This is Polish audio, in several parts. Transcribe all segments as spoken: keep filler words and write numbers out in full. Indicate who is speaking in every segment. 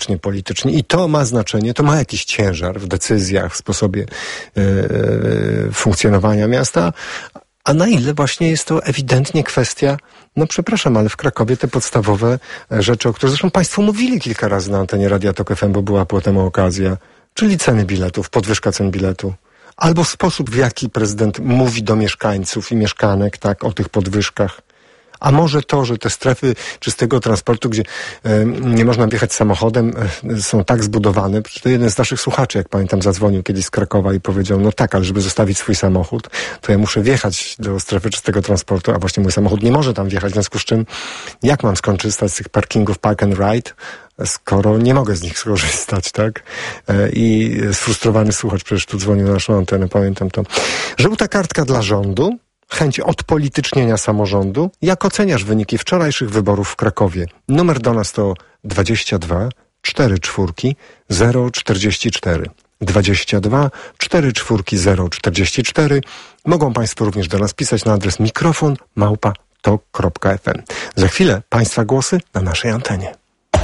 Speaker 1: politycznie i to ma znaczenie, to ma jakiś ciężar w decyzjach, w sposobie e, funkcjonowania miasta, a na ile właśnie jest to ewidentnie kwestia, no przepraszam, ale w Krakowie te podstawowe rzeczy, o których zresztą Państwo mówili kilka razy na antenie Radia Tok F M, bo była potem okazja, czyli ceny biletów, podwyżka cen biletu, albo sposób, w jaki prezydent mówi do mieszkańców i mieszkanek, tak, o tych podwyżkach. A może to, że te strefy czystego transportu, gdzie e, nie można wjechać samochodem, e, są tak zbudowane. Przecież to jeden z naszych słuchaczy, jak pamiętam, zadzwonił kiedyś z Krakowa i powiedział, no tak, ale żeby zostawić swój samochód, to ja muszę wjechać do strefy czystego transportu, a właśnie mój samochód nie może tam wjechać, w związku z czym jak mam skorzystać z tych parkingów park and ride, skoro nie mogę z nich skorzystać, tak? E, I sfrustrowany słuchacz przecież tu dzwonił na naszą antenę, pamiętam to. Żółta kartka dla rządu. Chęć odpolitycznienia samorządu. Jak oceniasz wyniki wczorajszych wyborów w Krakowie? Numer do nas to dwadzieścia dwa cztery cztery zero czterdzieści cztery. dwadzieścia dwa cztery cztery zero czterdzieści cztery. Mogą Państwo również do nas pisać na adres mikrofon małpa tok kropka f m. Za chwilę Państwa głosy na naszej antenie.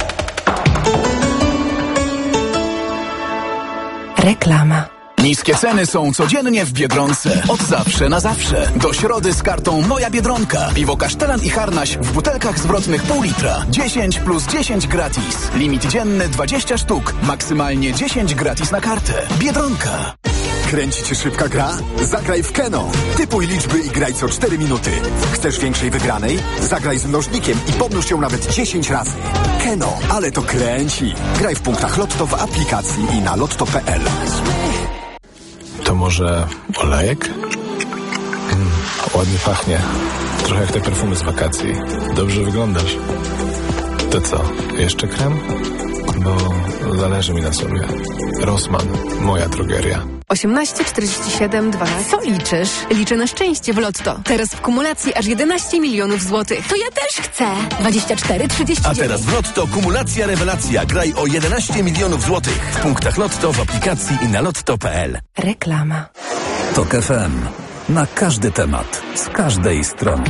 Speaker 2: Reklama.
Speaker 3: Niskie ceny są codziennie w Biedronce. Od zawsze na zawsze. Do środy z kartą Moja Biedronka. Piwo Kasztelan i Harnaś w butelkach zwrotnych pół litra. dziesięć plus dziesięć gratis. Limit dzienny dwadzieścia sztuk. Maksymalnie dziesięć gratis na kartę. Biedronka.
Speaker 4: Kręci cię szybka gra? Zagraj w Keno. Typuj liczby i graj co cztery minuty. Chcesz większej wygranej? Zagraj z mnożnikiem i pomnóż ją nawet dziesięć razy. Keno, ale to kręci. Graj w punktach Lotto w aplikacji i na lotto kropka p l.
Speaker 5: To może olejek? Mm, ładnie pachnie. Trochę jak te perfumy z wakacji. Dobrze wyglądasz. To co, jeszcze krem? Bo zależy mi na sobie. Rossmann, moja drogeria.
Speaker 2: osiemnaście czterdzieści siedem dwanaście. Co liczysz? Liczę na szczęście w Lotto. Teraz w kumulacji aż jedenaście milionów złotych.
Speaker 6: To ja też chcę. dwadzieścia cztery trzydzieści dziewięć.
Speaker 7: A teraz w Lotto kumulacja rewelacja. Graj o jedenaście milionów złotych. W punktach Lotto, w aplikacji i na lotto kropka p l.
Speaker 2: Reklama.
Speaker 8: Tok F M. Na każdy temat. Z każdej strony.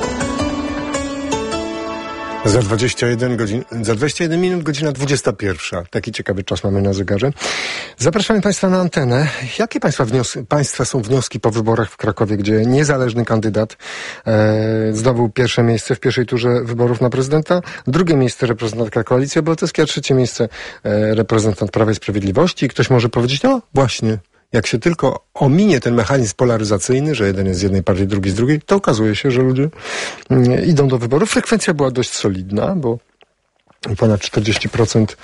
Speaker 1: Za dwadzieścia jeden godzin, za dwadzieścia jeden minut, godzina dwudziesta pierwsza. Taki ciekawy czas mamy na zegarze. Zapraszamy Państwa na antenę. Jakie Państwa, wnios- państwa są wnioski po wyborach w Krakowie, gdzie niezależny kandydat e, zdobył pierwsze miejsce w pierwszej turze wyborów na prezydenta, drugie miejsce reprezentantka Koalicji Obywatelskiej, a trzecie miejsce e, reprezentant Prawa i Sprawiedliwości. I ktoś może powiedzieć, o właśnie, jak się tylko ominie ten mechanizm polaryzacyjny, że jeden jest z jednej partii, drugi z drugiej, to okazuje się, że ludzie mm, idą do wyborów. Frekwencja była dość solidna, bo ponad czterdzieści procent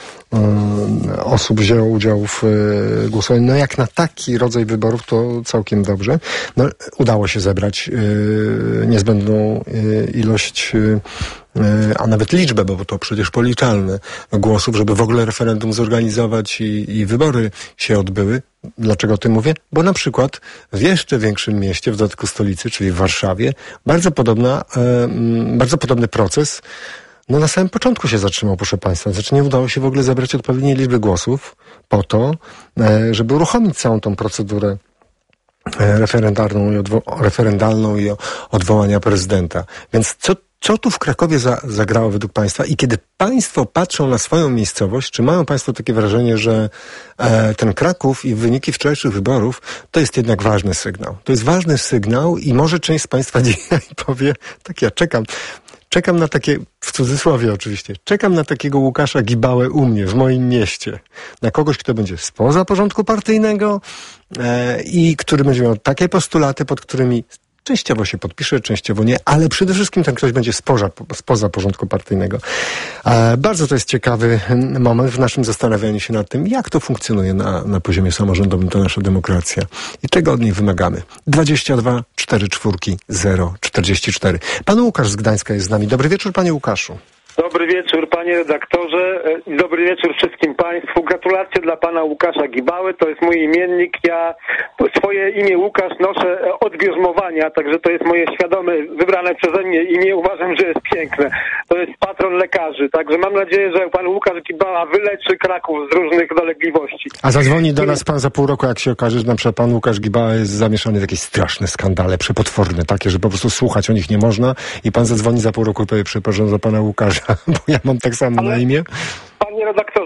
Speaker 1: y, osób wzięło udział w y, głosowaniu. No jak na taki rodzaj wyborów to całkiem dobrze. No, udało się zebrać y, niezbędną y, ilość y, a nawet liczbę, bo to przecież policzalne głosów, żeby w ogóle referendum zorganizować i, i wybory się odbyły. Dlaczego o tym mówię? Bo na przykład w jeszcze większym mieście, w dodatku stolicy, czyli w Warszawie, bardzo podobna, e, bardzo podobny proces no na samym początku się zatrzymał, proszę Państwa. Znaczy nie udało się w ogóle zebrać odpowiedniej liczby głosów po to, e, żeby uruchomić całą tą procedurę referendalną i, odwo- referendalną i odwołania prezydenta. Więc co Co tu w Krakowie za, zagrało według Państwa? I kiedy Państwo patrzą na swoją miejscowość, czy mają Państwo takie wrażenie, że e, ten Kraków i wyniki wczorajszych wyborów to jest jednak ważny sygnał? To jest ważny sygnał i może część z Państwa dzisiaj powie, tak ja czekam, czekam na takie, w cudzysłowie oczywiście, czekam na takiego Łukasza Gibałę u mnie, w moim mieście. Na kogoś, kto będzie spoza porządku partyjnego e, i który będzie miał takie postulaty, pod którymi częściowo się podpisze, częściowo nie, ale przede wszystkim ten ktoś będzie spoza, spoza porządku partyjnego. E, bardzo to jest ciekawy moment w naszym zastanawianiu się nad tym, jak to funkcjonuje na, na poziomie samorządowym, to nasza demokracja i czego od niej wymagamy. dwadzieścia dwa cztery cztery zero czterdzieści cztery. Pan Łukasz z Gdańska jest z nami. Dobry wieczór, panie Łukaszu.
Speaker 9: Dobry wieczór, panie redaktorze. Dobry wieczór wszystkim państwu. Gratulacje dla pana Łukasza Gibały. To jest mój imiennik. Ja swoje imię Łukasz noszę od bierzmowania, także to jest moje świadome, wybrane przeze mnie imię. Uważam, że jest piękne. To jest patron lekarzy. Także mam nadzieję, że pan Łukasz Gibała wyleczy Kraków z różnych dolegliwości.
Speaker 1: A zadzwoni do nas pan za pół roku, jak się okaże, że na przykład pan Łukasz Gibała jest zamieszany w jakieś straszne skandale, przepotworne, takie, że po prostu słuchać o nich nie można i pan zadzwoni za pół roku i powie, przepraszam za pana Łukasza, bo ja mam tak samo
Speaker 9: Ale,
Speaker 1: na imię.
Speaker 9: Panie redaktorze,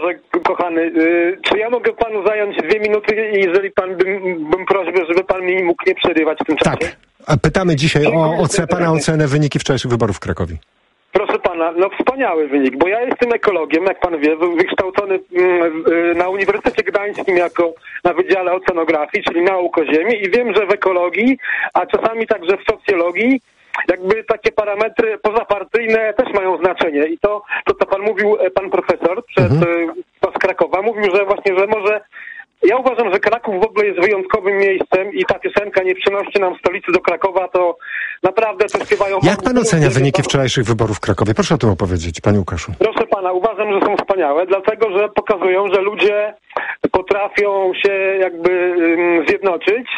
Speaker 9: kochany, yy, czy ja mogę panu zająć dwie minuty, jeżeli pan bym, bym prosił, żeby pan mi mógł nie przerywać w tym czasie?
Speaker 1: Tak. A pytamy dzisiaj o oce, pana ocenę wyniki wczorajszych wyborów w Krakowie.
Speaker 9: Proszę pana, no wspaniały wynik, bo ja jestem ekologiem, jak pan wie, wykształcony na Uniwersytecie Gdańskim jako na Wydziale Oceanografii, czyli nauk o Ziemi, i wiem, że w ekologii, a czasami także w socjologii, jakby takie parametry pozapartyjne też mają znaczenie. I to, to co pan mówił, pan profesor przed, mhm. z Krakowa, mówił, że właśnie, że może... Ja uważam, że Kraków w ogóle jest wyjątkowym miejscem i ta piosenka "Nie przynoście nam stolicy do Krakowa", to naprawdę to śpiewają...
Speaker 1: Jak pan ocenia wyniki wczorajszych wyborów w Krakowie? Proszę o tym opowiedzieć, panie Łukaszu.
Speaker 9: Proszę pana, uważam, że są wspaniałe, dlatego że pokazują, że ludzie potrafią się jakby zjednoczyć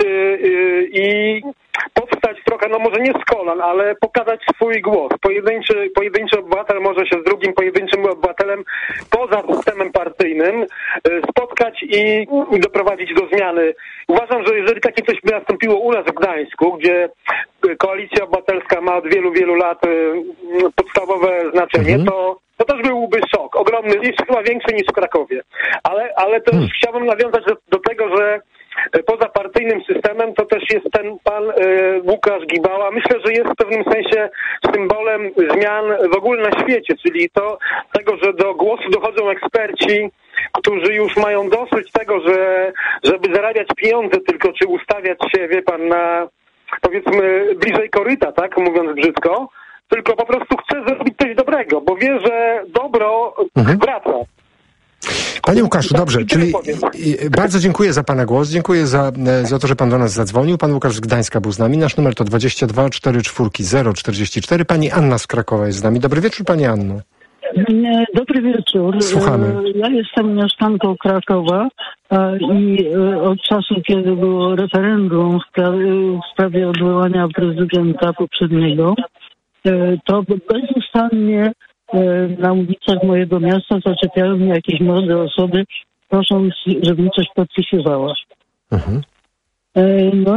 Speaker 9: i powstać trochę, no może nie z kolan, ale pokazać swój głos. Pojedynczy, pojedynczy obywatel może się z drugim pojedynczym obywatelem poza systemem partyjnym spotkać i, i doprowadzić do zmiany. Uważam, że jeżeli takie coś by nastąpiło u nas w Gdańsku, gdzie Koalicja Obywatelska ma od wielu, wielu lat podstawowe znaczenie, mhm. to to też byłby szok. Ogromny, jeszcze chyba większy niż w Krakowie. Ale, ale też hmm. chciałbym nawiązać do, do tego, że poza partyjnym systemem to też jest ten pan e, Łukasz Gibała. Myślę, że jest w pewnym sensie symbolem zmian w ogóle na świecie, czyli to tego, że do głosu dochodzą eksperci, którzy już mają dosyć tego, że żeby zarabiać pieniądze tylko, czy ustawiać się, wie pan, na powiedzmy bliżej koryta, tak, mówiąc brzydko, tylko po prostu chce zrobić coś dobrego, bo wie, że dobro mhm. wraca.
Speaker 1: Panie Łukaszu, dobrze, czyli bardzo dziękuję za pana głos, dziękuję za, za to, że pan do nas zadzwonił. Pan Łukasz z Gdańska był z nami, nasz numer to dwadzieścia dwa cztery cztery zero czterdzieści cztery. Pani Anna z Krakowa jest z nami. Dobry wieczór, pani Anno.
Speaker 10: Dobry wieczór.
Speaker 1: Słuchamy.
Speaker 10: Ja jestem mieszkanką Krakowa i od czasu, kiedy było referendum w sprawie, w sprawie odwołania prezydenta poprzedniego, to bezustannie na ulicach mojego miasta zaczepiały mnie jakieś młode osoby, prosząc, żebym coś podpisywała. Mhm. No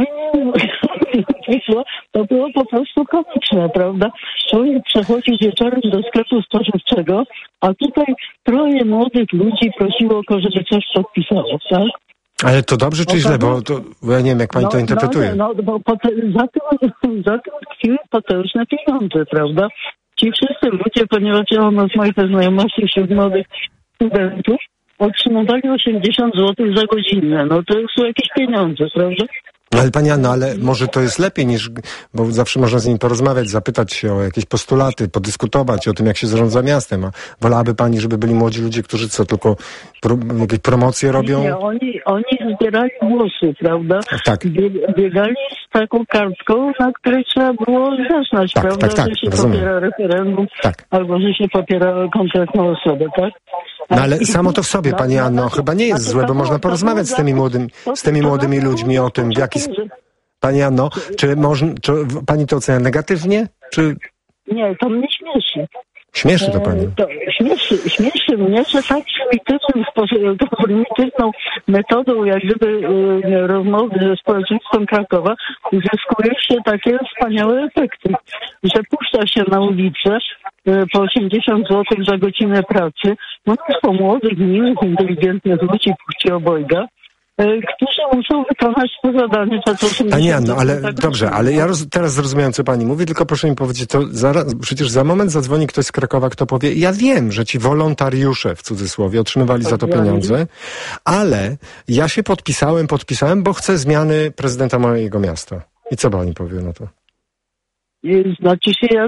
Speaker 10: i to było po prostu komiczne, prawda? Człowiek przechodził wieczorem do sklepu spożywczego, a tutaj troje młodych ludzi prosiło o to, żeby coś podpisało, tak?
Speaker 1: Ale to dobrze czy źle? Bo, to, bo ja nie wiem, jak pani
Speaker 10: no,
Speaker 1: to interpretuje.
Speaker 10: No, no bo pote, za, tym, za tym tkwiły potężne pieniądze, prawda? Ci wszyscy ludzie, ponieważ ja mam z moich znajomości wśród młodych studentów, otrzymywali osiemdziesiąt złotych za godzinę. No to są jakieś pieniądze, prawda?
Speaker 1: Ale pani Anno, ale może to jest lepiej niż, bo zawsze można z nimi porozmawiać, zapytać się o jakieś postulaty, podyskutować o tym, jak się zarządza miastem. A wolałaby pani, żeby byli młodzi ludzie, którzy co, tylko pro, jakieś promocje robią?
Speaker 10: Nie, oni, oni zbierali głosy, prawda?
Speaker 1: Tak.
Speaker 10: Biegali z taką kartką, na której trzeba było zaznać,
Speaker 1: tak,
Speaker 10: prawda,
Speaker 1: tak, tak,
Speaker 10: że się
Speaker 1: rozumiem.
Speaker 10: popiera referendum, tak. Albo że się popiera konkretną osobę, tak?
Speaker 1: No ale samo to w sobie, pani Anno, chyba nie jest złe, bo można porozmawiać z tymi młodymi, z tymi młodymi ludźmi o tym, w jaki sposób. Pani Anno, czy, można, czy pani to ocenia negatywnie, czy...
Speaker 10: Nie, to mnie śmieszy.
Speaker 1: Śmieszy to pani?
Speaker 10: To śmieszy, śmieszy mnie, że tak prymitywnym, prymitywną metodą jak gdyby e, rozmowy ze społeczeństwem Krakowa uzyskuje się takie wspaniałe efekty, że puszcza się na ulicę e, po osiemdziesiąt złotych za godzinę pracy mnóstwo młodych, miłych, inteligentnych ludzi płci obojga, którzy muszą wykonać to zadanie.
Speaker 1: Pani Anno, ale tak dobrze, ale ja roz, teraz zrozumiałem, co pani mówi, tylko proszę mi powiedzieć, to zaraz, przecież za moment zadzwoni ktoś z Krakowa, kto powie, ja wiem, że ci wolontariusze, w cudzysłowie, otrzymywali za to pieniądze, ale ja się podpisałem, podpisałem, bo chcę zmiany prezydenta mojego miasta. I co pani powie na to?
Speaker 10: Znaczy się, ja,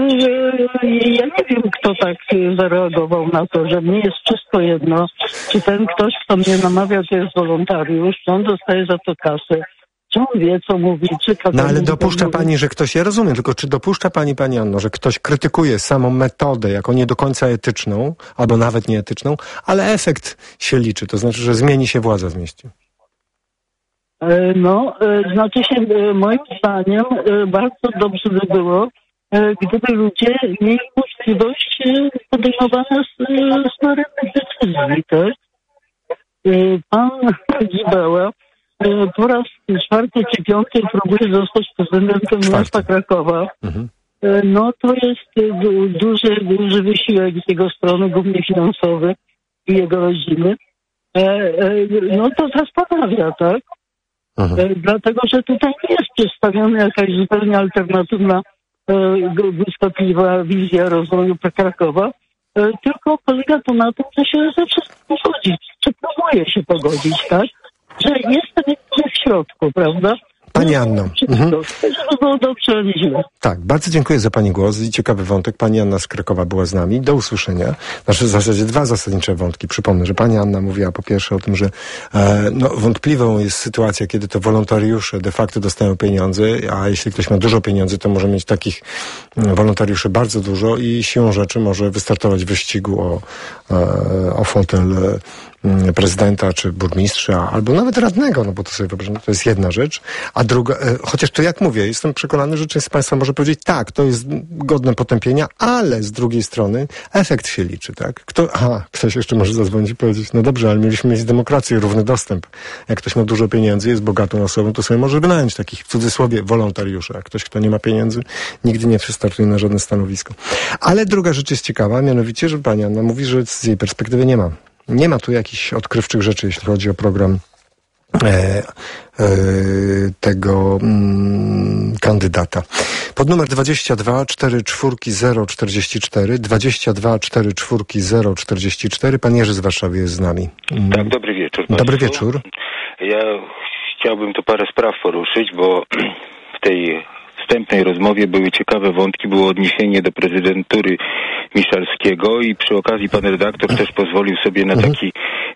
Speaker 10: ja nie wiem, kto tak zareagował na to, że mnie jest wszystko jedno, czy ten ktoś, kto mnie namawia, to jest wolontariusz, czy on dostaje za to kasę, czy on wie, co mówi, czy...
Speaker 1: No ale dopuszcza pani, że ktoś, ja rozumiem, tylko czy dopuszcza pani, pani Anno, że ktoś krytykuje samą metodę jako nie do końca etyczną, albo nawet nieetyczną, ale efekt się liczy, to znaczy, że zmieni się władza w mieście?
Speaker 10: No, znaczy się, moim zdaniem bardzo dobrze by było, gdyby ludzie mieli możliwość podejmowania suwerennych decyzji, tak? Pan Gibała po raz czwarty czy piąty próbuje zostać prezydentem miasta Krakowa. Mhm. No to jest duży, duży wysiłek z jego strony, głównie finansowy. i jego rodziny, e, e, no to zastanawia, tak? E, dlatego, że tutaj nie jest przedstawiona jakaś zupełnie alternatywna, e, błyskotliwa wizja rozwoju Krakowa, e, tylko polega to na tym, że się ze wszystkim pogodzić, czy próbuje się pogodzić, tak? Że jestem jakby w środku, prawda?
Speaker 1: Pani Anno. Mhm.
Speaker 10: Żeby było dobrze, ale nie źle.
Speaker 1: Tak, bardzo dziękuję za Pani głos i ciekawy wątek. Pani Anna z Krakowa była z nami. Do usłyszenia. Znaczy w zasadzie dwa zasadnicze wątki. Przypomnę, że Pani Anna mówiła po pierwsze o tym, że e, no, wątpliwą jest sytuacja, kiedy to wolontariusze de facto dostają pieniądze, a jeśli ktoś ma dużo pieniędzy, to może mieć takich wolontariuszy bardzo dużo i siłą rzeczy może wystartować w wyścigu o, e, o fotel e, prezydenta, czy burmistrza, albo nawet radnego, no bo to sobie wyobrażam, to jest jedna rzecz. A druga, e, chociaż to jak mówię, jestem przekonany, że część z Państwa może powiedzieć, tak, to jest godne potępienia, ale z drugiej strony efekt się liczy, tak? Kto, aha, ktoś jeszcze może zadzwonić i powiedzieć, no dobrze, ale mieliśmy mieć demokrację, równy dostęp. Jak ktoś ma dużo pieniędzy, jest bogatą osobą, to sobie może wynająć takich, w cudzysłowie, wolontariuszy. A ktoś, kto nie ma pieniędzy, nigdy nie przystartuje na żadne stanowisko. Ale druga rzecz jest ciekawa, mianowicie, że Pani Anna mówi, że z jej perspektywy nie ma. Nie ma tu jakichś odkrywczych rzeczy, jeśli chodzi o program e, e, tego mm, kandydata. Pod numer dwadzieścia dwa cztery cztery zero czterdzieści cztery, dwadzieścia dwa cztery cztery zero czterdzieści cztery. Pan Jerzy z Warszawy jest z nami. Mm.
Speaker 11: Tak, dobry wieczór.
Speaker 1: Dobry
Speaker 11: Państwu.
Speaker 1: wieczór.
Speaker 11: Ja chciałbym tu parę spraw poruszyć, bo w tej wstępnej rozmowie były ciekawe wątki, było odniesienie do prezydentury Miszalskiego i przy okazji pan redaktor też pozwolił sobie na taki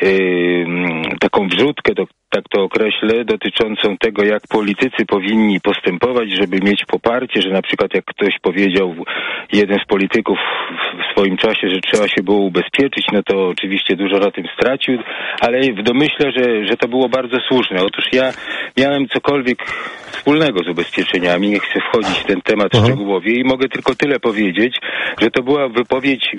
Speaker 11: yy, taką wrzutkę, to, tak to określę, dotyczącą tego, jak politycy powinni postępować, żeby mieć poparcie, że na przykład jak ktoś powiedział, jeden z polityków w swoim czasie, że trzeba się było ubezpieczyć, no to oczywiście dużo na tym stracił, ale w domyśle, że, że to było bardzo słuszne. Otóż ja miałem cokolwiek wspólnego z ubezpieczeniami, nie chcę wchodzić w ten temat
Speaker 1: Aha.
Speaker 11: szczegółowie i mogę tylko tyle powiedzieć, że to była wypowiedź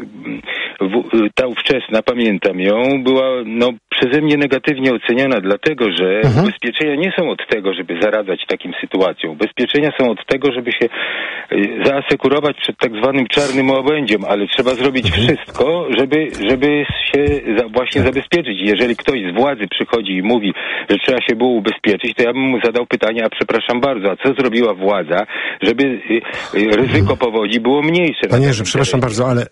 Speaker 11: w, ta ówczesna, pamiętam ją, była no, przeze mnie negatywnie oceniona, dlatego że Aha. ubezpieczenia nie są od tego, żeby zaradzać takim sytuacjom. Ubezpieczenia są od tego, żeby się zaasekurować przed tak zwanym czarnym łabędziem, ale trzeba zrobić mhm. wszystko, żeby, żeby się za, właśnie zabezpieczyć. Jeżeli ktoś z władzy przychodzi i mówi, że trzeba się było ubezpieczyć, to ja bym mu zadał pytanie, a przepraszam bardzo, a co zrobiła władza, żeby y, y, ryzyko powodzi było mniejsze?
Speaker 1: Panie Jerzy, przepraszam bardzo, ale y,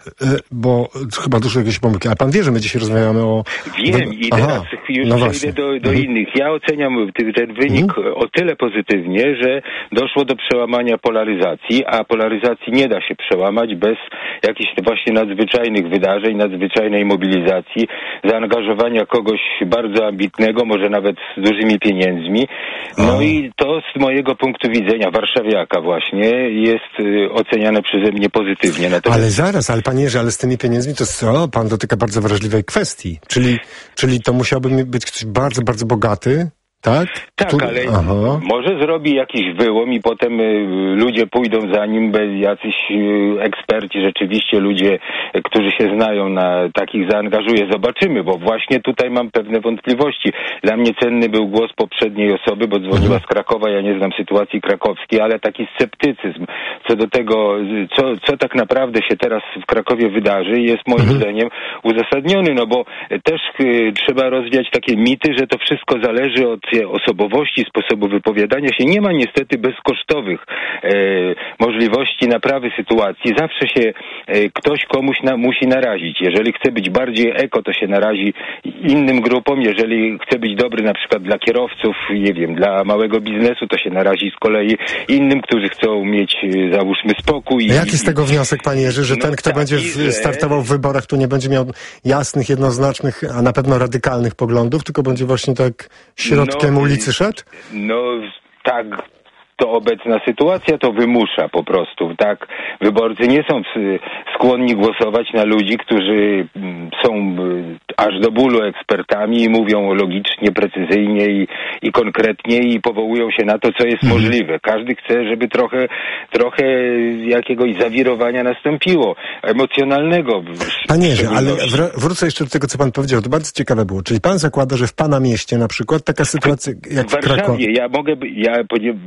Speaker 1: bo chyba dużo jakieś pomyłki, ale pan wie, że my dzisiaj rozmawiamy o...
Speaker 11: Wiem i
Speaker 1: Aha,
Speaker 11: teraz już
Speaker 1: no
Speaker 11: przejdę do, do mhm. innych. Ja oceniam ten wynik mhm. o tyle pozytywnie, że doszło do przełamania polaryzacji, a polaryzacji nie da się przełamać bez jakichś właśnie nadzwyczajnych wydarzeń, nadzwyczajnej mobilizacji, zaangażowania kogoś bardzo ambitnego, może nawet z dużymi pieniędzmi. No a. i to z mojego punktu widzenia, warszawiaka właśnie, jest y, oceniane przeze mnie pozytywnie. Natomiast...
Speaker 1: Ale zaraz, ale panie Jerzy, ale z tymi pieniędzmi to co? Pan dotyka bardzo wrażliwej kwestii. Czyli, czyli to musiałby być ktoś bardzo, bardzo bogaty, tak?
Speaker 11: Tak,
Speaker 1: tu...
Speaker 11: ale
Speaker 1: Aha.
Speaker 11: może zrobi jakiś wyłom i potem y, ludzie pójdą za nim, bez jacyś y, eksperci, rzeczywiście ludzie, y, którzy się znają na takich zaangażuje. Zobaczymy, bo właśnie tutaj mam pewne wątpliwości. Dla mnie cenny był głos poprzedniej osoby, bo dzwoniła mhm. z Krakowa, ja nie znam sytuacji krakowskiej, ale taki sceptycyzm co do tego, co, co tak naprawdę się teraz w Krakowie wydarzy, jest moim mhm. zdaniem uzasadniony, no bo też y, trzeba rozwiać takie mity, że to wszystko zależy od osobowości, sposobu wypowiadania się. Nie ma niestety bezkosztowych e, możliwości naprawy sytuacji. Zawsze się e, ktoś komuś na, musi narazić. Jeżeli chce być bardziej eko, to się narazi innym grupom. Jeżeli chce być dobry na przykład dla kierowców, nie wiem, dla małego biznesu, to się narazi z kolei innym, którzy chcą mieć, e, załóżmy, spokój.
Speaker 1: A jaki z tego wniosek, panie Jerzy, że no ten, kto taki, będzie
Speaker 11: że...
Speaker 1: startował w wyborach, tu nie będzie miał jasnych, jednoznacznych, a na pewno radykalnych poglądów, tylko będzie właśnie tak środkiem no, ulicy szedł?
Speaker 11: No tak, to obecna sytuacja to wymusza po prostu, tak? Wyborcy nie są skłonni głosować na ludzi, którzy są aż do bólu ekspertami i mówią logicznie, precyzyjnie i, i konkretnie i powołują się na to, co jest mhm. możliwe. Każdy chce, żeby trochę, trochę jakiegoś zawirowania nastąpiło, emocjonalnego.
Speaker 1: Panie Jerzy, ale wr- wrócę jeszcze do tego, co pan powiedział. To bardzo ciekawe było. Czyli pan zakłada, że w pana mieście na przykład taka sytuacja jak w
Speaker 11: Warszawie,
Speaker 1: Krakowie...
Speaker 11: ja mogę, ja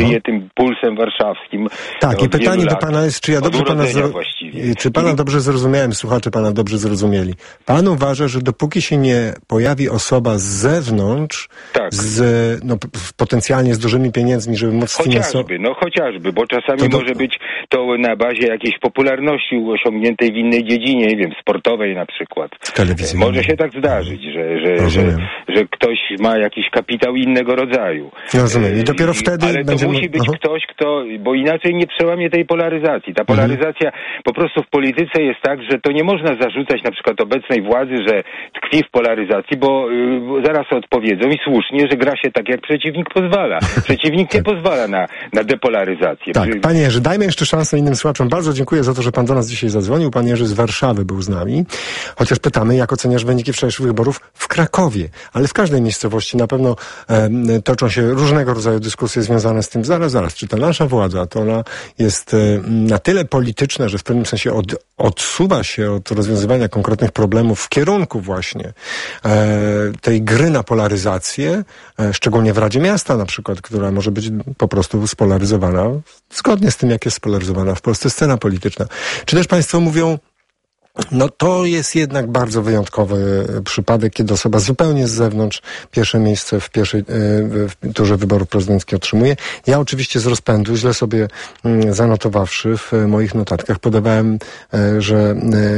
Speaker 11: żyje tym pulsem warszawskim.
Speaker 1: Tak, i pytanie do pana jest, czy ja dobrze pana zro... czy pana
Speaker 11: I...
Speaker 1: dobrze zrozumiałem, słuchacze pana dobrze zrozumieli. Pan uważa, że dopóki się nie pojawi osoba z zewnątrz, tak. z, no, potencjalnie z dużymi pieniędzmi, żeby móc finansować...
Speaker 11: Chociażby, no chociażby, bo czasami to może do... być to na bazie jakiejś popularności osiągniętej w innej dziedzinie, nie wiem, sportowej na przykład.
Speaker 1: Telewizji.
Speaker 11: Może się tak zdarzyć, że, że, że, że ktoś ma jakiś kapitał innego rodzaju.
Speaker 1: Rozumiem. I dopiero wtedy
Speaker 11: Ale
Speaker 1: będzie...
Speaker 11: to musi być Aha. ktoś, kto... Bo inaczej nie przełamie tej polaryzacji. Ta polaryzacja mhm. po prostu w polityce jest tak, że to nie można zarzucać na przykład obecnej władzy, że tkwi w polaryzacji, bo y, zaraz odpowiedzą i słusznie, że gra się tak, jak przeciwnik pozwala. Przeciwnik nie pozwala na, na depolaryzację.
Speaker 1: Tak, panie Jerzy, dajmy jeszcze szansę innym słuchaczom. Bardzo dziękuję za to, że pan do nas dzisiaj zadzwonił. Pan Jerzy z Warszawy był z nami. Chociaż pytamy, jak oceniasz wyniki wczorajszych wyborów w Krakowie. Ale w każdej miejscowości na pewno e, toczą się różnego rodzaju dyskusje związane z tym. Zaraz, zaraz, czy ta nasza władza, to ona jest e, na tyle polityczna, że w pewnym sensie od, odsuwa się od rozwiązywania konkretnych problemów w kierunku właśnie e, tej gry na polaryzację, e, szczególnie w Radzie Miasta na przykład, która może być po prostu spolaryzowana, zgodnie z tym, jak jest spolaryzowana w Polsce scena polityczna. Czy też państwo mówią, no to jest jednak bardzo wyjątkowy przypadek, kiedy osoba zupełnie z zewnątrz pierwsze miejsce w pierwszej w turze wyborów prezydenckich otrzymuje. Ja oczywiście z rozpędu, źle sobie zanotowawszy w moich notatkach, podawałem, że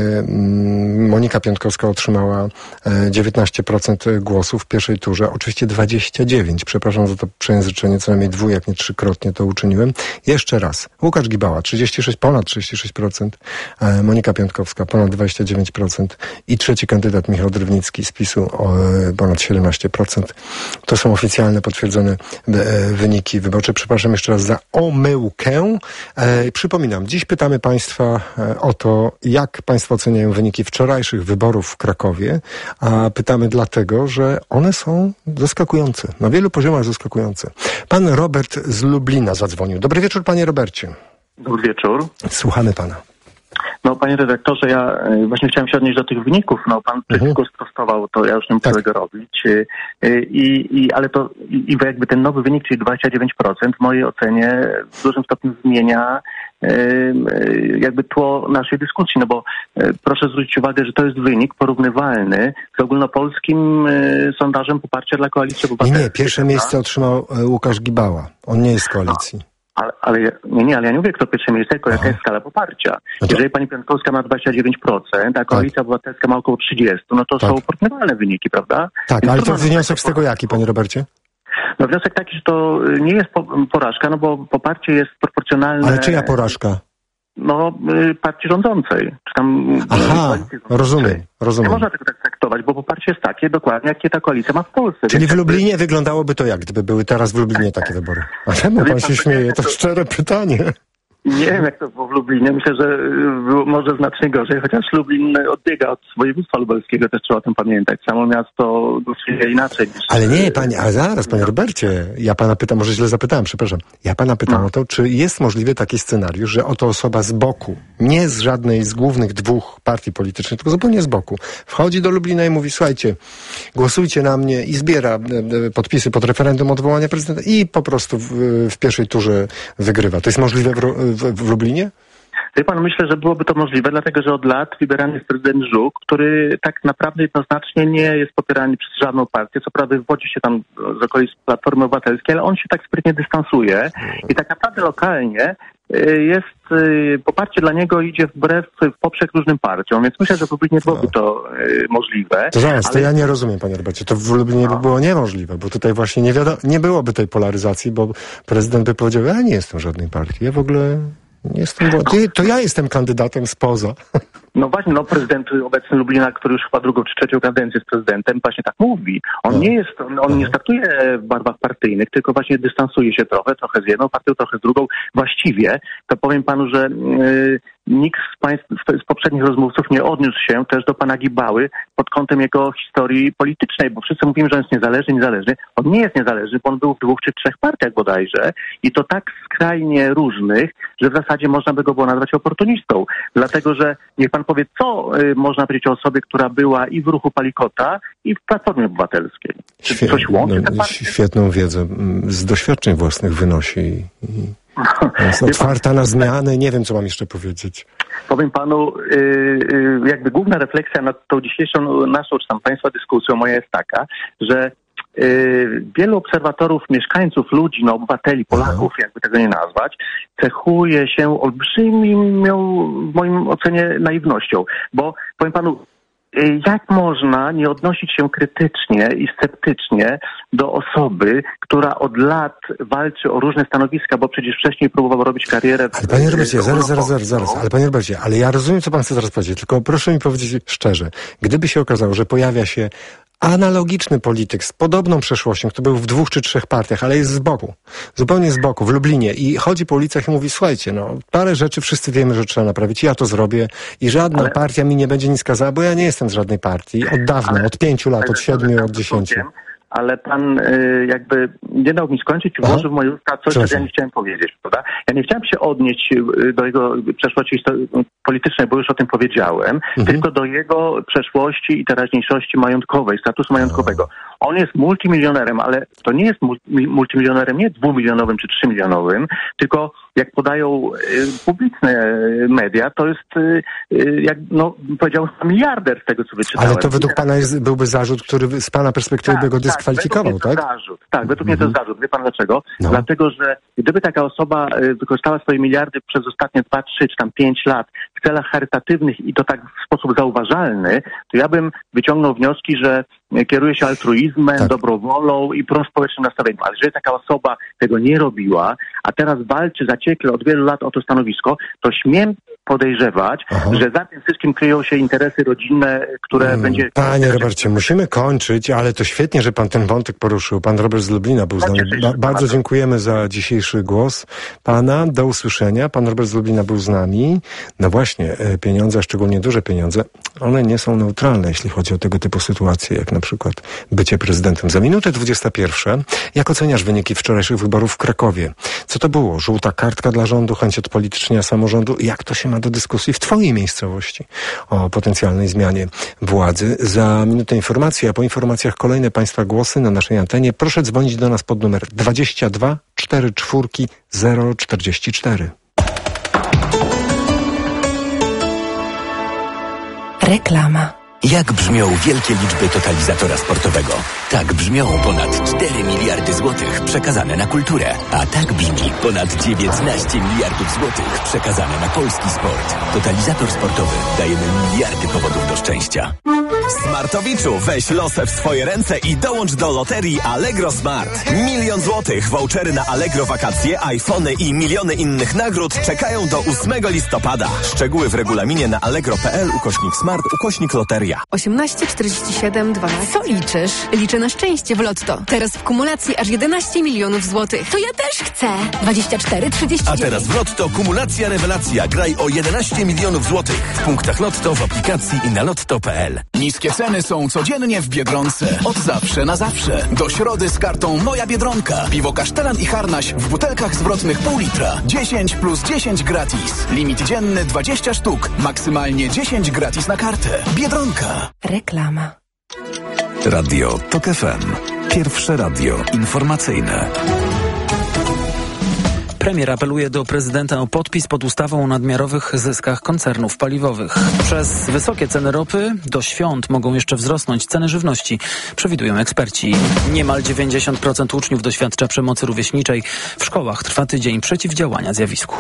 Speaker 1: Monika Piątkowska otrzymała dziewiętnaście procent głosów w pierwszej turze, oczywiście dwadzieścia dziewięć. Przepraszam za to przejęzyczenie, co najmniej dwu, jak nie trzykrotnie to uczyniłem. Jeszcze raz. Łukasz Gibała, trzydzieści sześć, ponad trzydzieści sześć procent. Monika Piątkowska, ponad dwadzieścia dziewięć procent i trzeci kandydat Michał Drewnicki z PiSu o ponad siedemnaście procent. To są oficjalne, potwierdzone wyniki wyborcze. Przepraszam jeszcze raz za omyłkę. E, przypominam, dziś pytamy państwa o to, jak państwo oceniają wyniki wczorajszych wyborów w Krakowie, a pytamy dlatego, że one są zaskakujące. Na wielu poziomach zaskakujące. Pan Robert z Lublina zadzwonił. Dobry wieczór, panie Robercie.
Speaker 12: Dobry wieczór.
Speaker 1: Słuchamy pana.
Speaker 12: No, panie redaktorze, ja właśnie chciałem się odnieść do tych wyników. No, pan wszystko mhm. sprostował, to ja już nie muszę tak. tego robić. I, i, ale to i jakby ten nowy wynik, czyli dwadzieścia dziewięć procent, w mojej ocenie w dużym stopniu zmienia jakby tło naszej dyskusji, no bo proszę zwrócić uwagę, że to jest wynik porównywalny z ogólnopolskim sondażem poparcia dla Koalicji Obywatelskiej.
Speaker 1: Nie, nie, pierwsze miejsce otrzymał Łukasz Gibała. On nie jest z koalicji. No.
Speaker 12: Ale, ale nie, nie, ale ja nie mówię, kto pierwsze miejsce, tylko jaka jest skala poparcia. No to... Jeżeli pani Piątkowska ma dwadzieścia dziewięć procent, a Koalicja tak. Obywatelska ma około trzydzieści procent, no to tak. są porównywalne wyniki, prawda?
Speaker 1: Tak, Więc ale to wniosek z tego jaki, panie Robercie?
Speaker 12: No wniosek taki, że to nie jest porażka, no bo poparcie jest proporcjonalne...
Speaker 1: Ale czyja porażka?
Speaker 12: No, partii rządzącej. Czy tam
Speaker 1: Aha, rozumiem, rozumiem.
Speaker 12: Nie można tego tak traktować, bo poparcie jest takie dokładnie, jakie ta koalicja ma w Polsce.
Speaker 1: Czyli w Lublinie jakby... wyglądałoby to jak, gdyby były teraz w Lublinie takie wybory? A czemu pan się śmieje? To szczere pytanie.
Speaker 12: Nie wiem, jak to było w Lublinie. Myślę, że było może znacznie gorzej, chociaż Lublin odbiega od województwa lubelskiego, też trzeba o tym pamiętać. Samo miasto głosuje inaczej. Niż...
Speaker 1: Ale nie, panie, ale zaraz, panie Robercie, ja pana pytam, może źle zapytałem, przepraszam. Ja pana pytam no. o to, czy jest możliwy taki scenariusz, że oto osoba z boku, nie z żadnej z głównych dwóch partii politycznych, tylko zupełnie z boku, wchodzi do Lublina i mówi, słuchajcie, głosujcie na mnie i zbiera podpisy pod referendum odwołania prezydenta i po prostu w, w pierwszej turze wygrywa. To jest możliwe w W, w Lublinie?
Speaker 12: Wie pan, myślę, że byłoby to możliwe, dlatego że od lat wybierany jest prezydent Żuk, który tak naprawdę jednoznacznie nie jest popierany przez żadną partię. Co prawda wywodzi się tam z okolic Platformy Obywatelskiej, ale on się tak sprytnie dystansuje i tak naprawdę lokalnie jest, poparcie dla niego idzie wbrew, w poprzek różnym partiom, więc myślę, że w Lublinie byłoby to możliwe.
Speaker 1: To zaraz,
Speaker 12: ale...
Speaker 1: to ja nie rozumiem, panie Robercie, to w Lublinie no. by było niemożliwe, bo tutaj właśnie nie wiadomo, nie byłoby tej polaryzacji, bo prezydent by powiedział, ja nie jestem żadnej partii, ja w ogóle nie jestem, bo... to ja jestem kandydatem spoza.
Speaker 12: No właśnie, no prezydent obecny Lublina, który już chyba drugą czy trzecią kadencję jest prezydentem, właśnie tak mówi. On no. nie jest, on, on nie startuje w barwach partyjnych, tylko właśnie dystansuje się trochę, trochę z jedną partią, trochę z drugą. Właściwie, to powiem panu, że yy, nikt z państw, z poprzednich rozmówców nie odniósł się też do pana Gibały pod kątem jego historii politycznej, bo wszyscy mówimy, że on jest niezależny, niezależny. On nie jest niezależny, bo on był w dwóch czy trzech partiach bodajże i to tak skrajnie różnych, że w zasadzie można by go było nazwać oportunistą. Dlatego, że niech pan powie, co y, można powiedzieć o osobie, która była i w ruchu Palikota, i w Platformie Obywatelskiej. Czy
Speaker 1: Świe-
Speaker 12: coś łączy te
Speaker 1: no,
Speaker 12: partie?
Speaker 1: Świetną wiedzę z doświadczeń własnych wynosi. I, i jest otwarta na zmiany. Nie wiem, co mam jeszcze powiedzieć.
Speaker 12: Powiem panu, yy, yy, jakby główna refleksja nad tą dzisiejszą naszą, czy tam państwa dyskusją moja jest taka, że yy, wielu obserwatorów, mieszkańców, ludzi, no obywateli, Polaków, Aha. jakby tego nie nazwać, cechuje się olbrzymią, w moim ocenie, naiwnością. Bo powiem panu, jak można nie odnosić się krytycznie i sceptycznie do osoby, która od lat walczy o różne stanowiska, bo przecież wcześniej próbował robić karierę...
Speaker 1: Ale panie Robercie, zaraz, zaraz, zaraz, zaraz, ale panie Robercie, ale ja rozumiem, co pan chce zaraz powiedzieć, tylko proszę mi powiedzieć szczerze, gdyby się okazało, że pojawia się analogiczny polityk z podobną przeszłością, który był w dwóch czy trzech partiach, ale jest z boku, zupełnie z boku, w Lublinie i chodzi po ulicach i mówi, słuchajcie, no parę rzeczy wszyscy wiemy, że trzeba naprawić, ja to zrobię i żadna ale... partia mi nie będzie nic kazała, bo ja nie jestem z żadnej partii, od dawna, ale... od pięciu lat, od siedmiu, od dziesięciu.
Speaker 12: Ale pan y, jakby nie dał mi skończyć i włożył w moje usta coś, czego ja nie chciałem powiedzieć, prawda? Ja nie chciałem się odnieść do jego przeszłości politycznej, bo już o tym powiedziałem, mhm. tylko do jego przeszłości i teraźniejszości majątkowej, statusu majątkowego. On jest multimilionerem, ale to nie jest multimilionerem nie dwumilionowym czy trzymilionowym, tylko jak podają y, publiczne media, to jest, y, y, jak no, powiedział, miliarder z tego, co wyczytałem.
Speaker 1: Ale to według pana jest, byłby zarzut, który z pana perspektywy
Speaker 12: tak,
Speaker 1: by go dyskwalifikował,
Speaker 12: tak?
Speaker 1: tak?
Speaker 12: Zarzut. Tak, według mnie to jest zarzut. Wie pan dlaczego?
Speaker 1: No.
Speaker 12: Dlatego, że gdyby taka osoba y, wykorzystała swoje miliardy przez ostatnie dwa, trzy czy tam pięć lat w celach charytatywnych i to tak w sposób zauważalny, to ja bym wyciągnął wnioski, że kieruje się altruizmem, tak. dobrowolą i prospołecznym nastawieniem. Ale jeżeli taka osoba tego nie robiła, a teraz walczy zaciekle od wielu lat o to stanowisko, to śmiem podejrzewać, Aha. że za tym wszystkim kryją się interesy rodzinne, które hmm. będzie...
Speaker 1: Panie Robercie, musimy kończyć, ale to świetnie, że pan ten wątek poruszył. Pan Robert z Lublina był z nami. Ba- bardzo dziękujemy za dzisiejszy głos pana. Do usłyszenia. Pan Robert z Lublina był z nami. No właśnie, pieniądze, a szczególnie duże pieniądze, one nie są neutralne, jeśli chodzi o tego typu sytuacje, jak na przykład bycie prezydentem. Za minutę dwudziesta pierwsza. Jak oceniasz wyniki wczorajszych wyborów w Krakowie? Co to było? Żółta kartka dla rządu, chęć odpolitycznienia samorządu? Jak to się ma do dyskusji w twojej miejscowości o potencjalnej zmianie władzy? Za minutę informacji, a po informacjach kolejne państwa głosy na naszej antenie. Proszę dzwonić do nas pod numer dwadzieścia dwa czterdzieści cztery zero czterdzieści cztery.
Speaker 2: Reklama.
Speaker 13: Jak brzmią wielkie liczby totalizatora sportowego? Tak brzmią ponad cztery miliardy złotych przekazane na kulturę. A tak brzmi ponad dziewiętnaście miliardów złotych przekazane na polski sport. Totalizator sportowy. Dajemy miliardy powodów do szczęścia.
Speaker 14: Smartowiczu, weź losę w swoje ręce i dołącz do loterii Allegro Smart. Milion złotych, vouchery na Allegro wakacje, iPhony i miliony innych nagród czekają do ósmego listopada. Szczegóły w regulaminie na allegro.pl ukośnik smart ukośnik loteria.
Speaker 2: osiemnaście czterdzieści siedem dwanaście. Co liczysz? Liczę na szczęście w Lotto. Teraz w kumulacji aż jedenaście milionów złotych.
Speaker 6: To ja też chcę. dwadzieścia cztery trzydzieści dziewięć.
Speaker 7: A teraz w Lotto kumulacja rewelacja. Graj o jedenaście milionów złotych. W punktach Lotto, w aplikacji i na lotto kropka p l.
Speaker 3: Niskie ceny są codziennie w Biedronce. Od zawsze na zawsze. Do środy z kartą Moja Biedronka. Piwo Kasztelan i Harnaś w butelkach zwrotnych pół litra. dziesięć plus dziesięć gratis. Limit dzienny dwadzieścia sztuk. Maksymalnie dziesięć gratis na kartę. Biedronka.
Speaker 2: Reklama.
Speaker 8: Radio TOK F M. Pierwsze radio informacyjne.
Speaker 15: Premier apeluje do prezydenta o podpis pod ustawą o nadmiarowych zyskach koncernów paliwowych. Przez wysokie ceny ropy do świąt mogą jeszcze wzrosnąć ceny żywności, przewidują eksperci. Niemal dziewięćdziesiąt procent uczniów doświadcza przemocy rówieśniczej. W szkołach trwa tydzień przeciwdziałania zjawisku.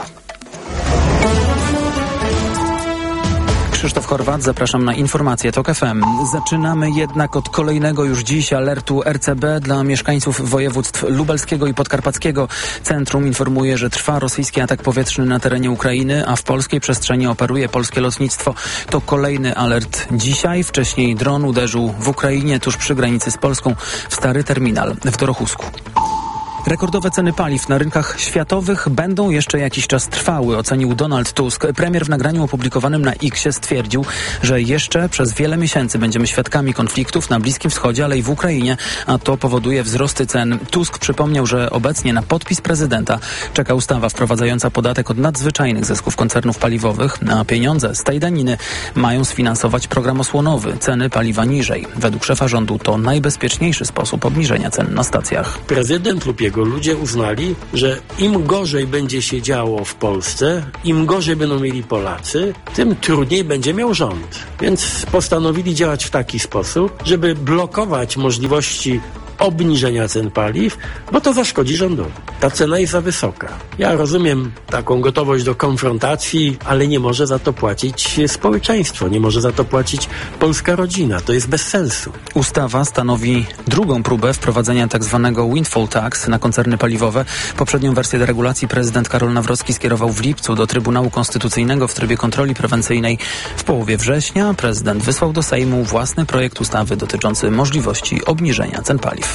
Speaker 15: Krzysztof Horwat, zapraszam na informacje TOK F M. Zaczynamy jednak od kolejnego już dziś alertu R C B dla mieszkańców województw lubelskiego i podkarpackiego. Centrum informuje, że trwa rosyjski atak powietrzny na terenie Ukrainy, a w polskiej przestrzeni operuje polskie lotnictwo. To kolejny alert dzisiaj. Wcześniej dron uderzył w Ukrainie tuż przy granicy z Polską w stary terminal w Dorochusku. Rekordowe ceny paliw na rynkach światowych będą jeszcze jakiś czas trwały, ocenił Donald Tusk. Premier w nagraniu opublikowanym na X stwierdził, że jeszcze przez wiele miesięcy będziemy świadkami konfliktów na Bliskim Wschodzie, ale i w Ukrainie, a to powoduje wzrosty cen. Tusk przypomniał, że obecnie na podpis prezydenta czeka ustawa wprowadzająca podatek od nadzwyczajnych zysków koncernów paliwowych, a pieniądze z tej daniny mają sfinansować program osłonowy, ceny paliwa niżej. Według szefa rządu to najbezpieczniejszy sposób obniżenia cen na stacjach.
Speaker 16: Prezydent lub jego ludzie uznali, że im gorzej będzie się działo w Polsce, im gorzej będą mieli Polacy, tym trudniej będzie miał rząd. Więc postanowili działać w taki sposób, żeby blokować możliwości obniżenia cen paliw, bo to zaszkodzi rządowi. Ta cena jest za wysoka. Ja rozumiem taką gotowość do konfrontacji, ale nie może za to płacić społeczeństwo, nie może za to płacić polska rodzina. To jest bez sensu.
Speaker 15: Ustawa stanowi drugą próbę wprowadzenia tzw. windfall tax na koncerny paliwowe. Poprzednią wersję deregulacji prezydent Karol Nawrocki skierował w lipcu do Trybunału Konstytucyjnego w trybie kontroli prewencyjnej. W połowie września prezydent wysłał do Sejmu własny projekt ustawy dotyczący możliwości obniżenia cen paliw.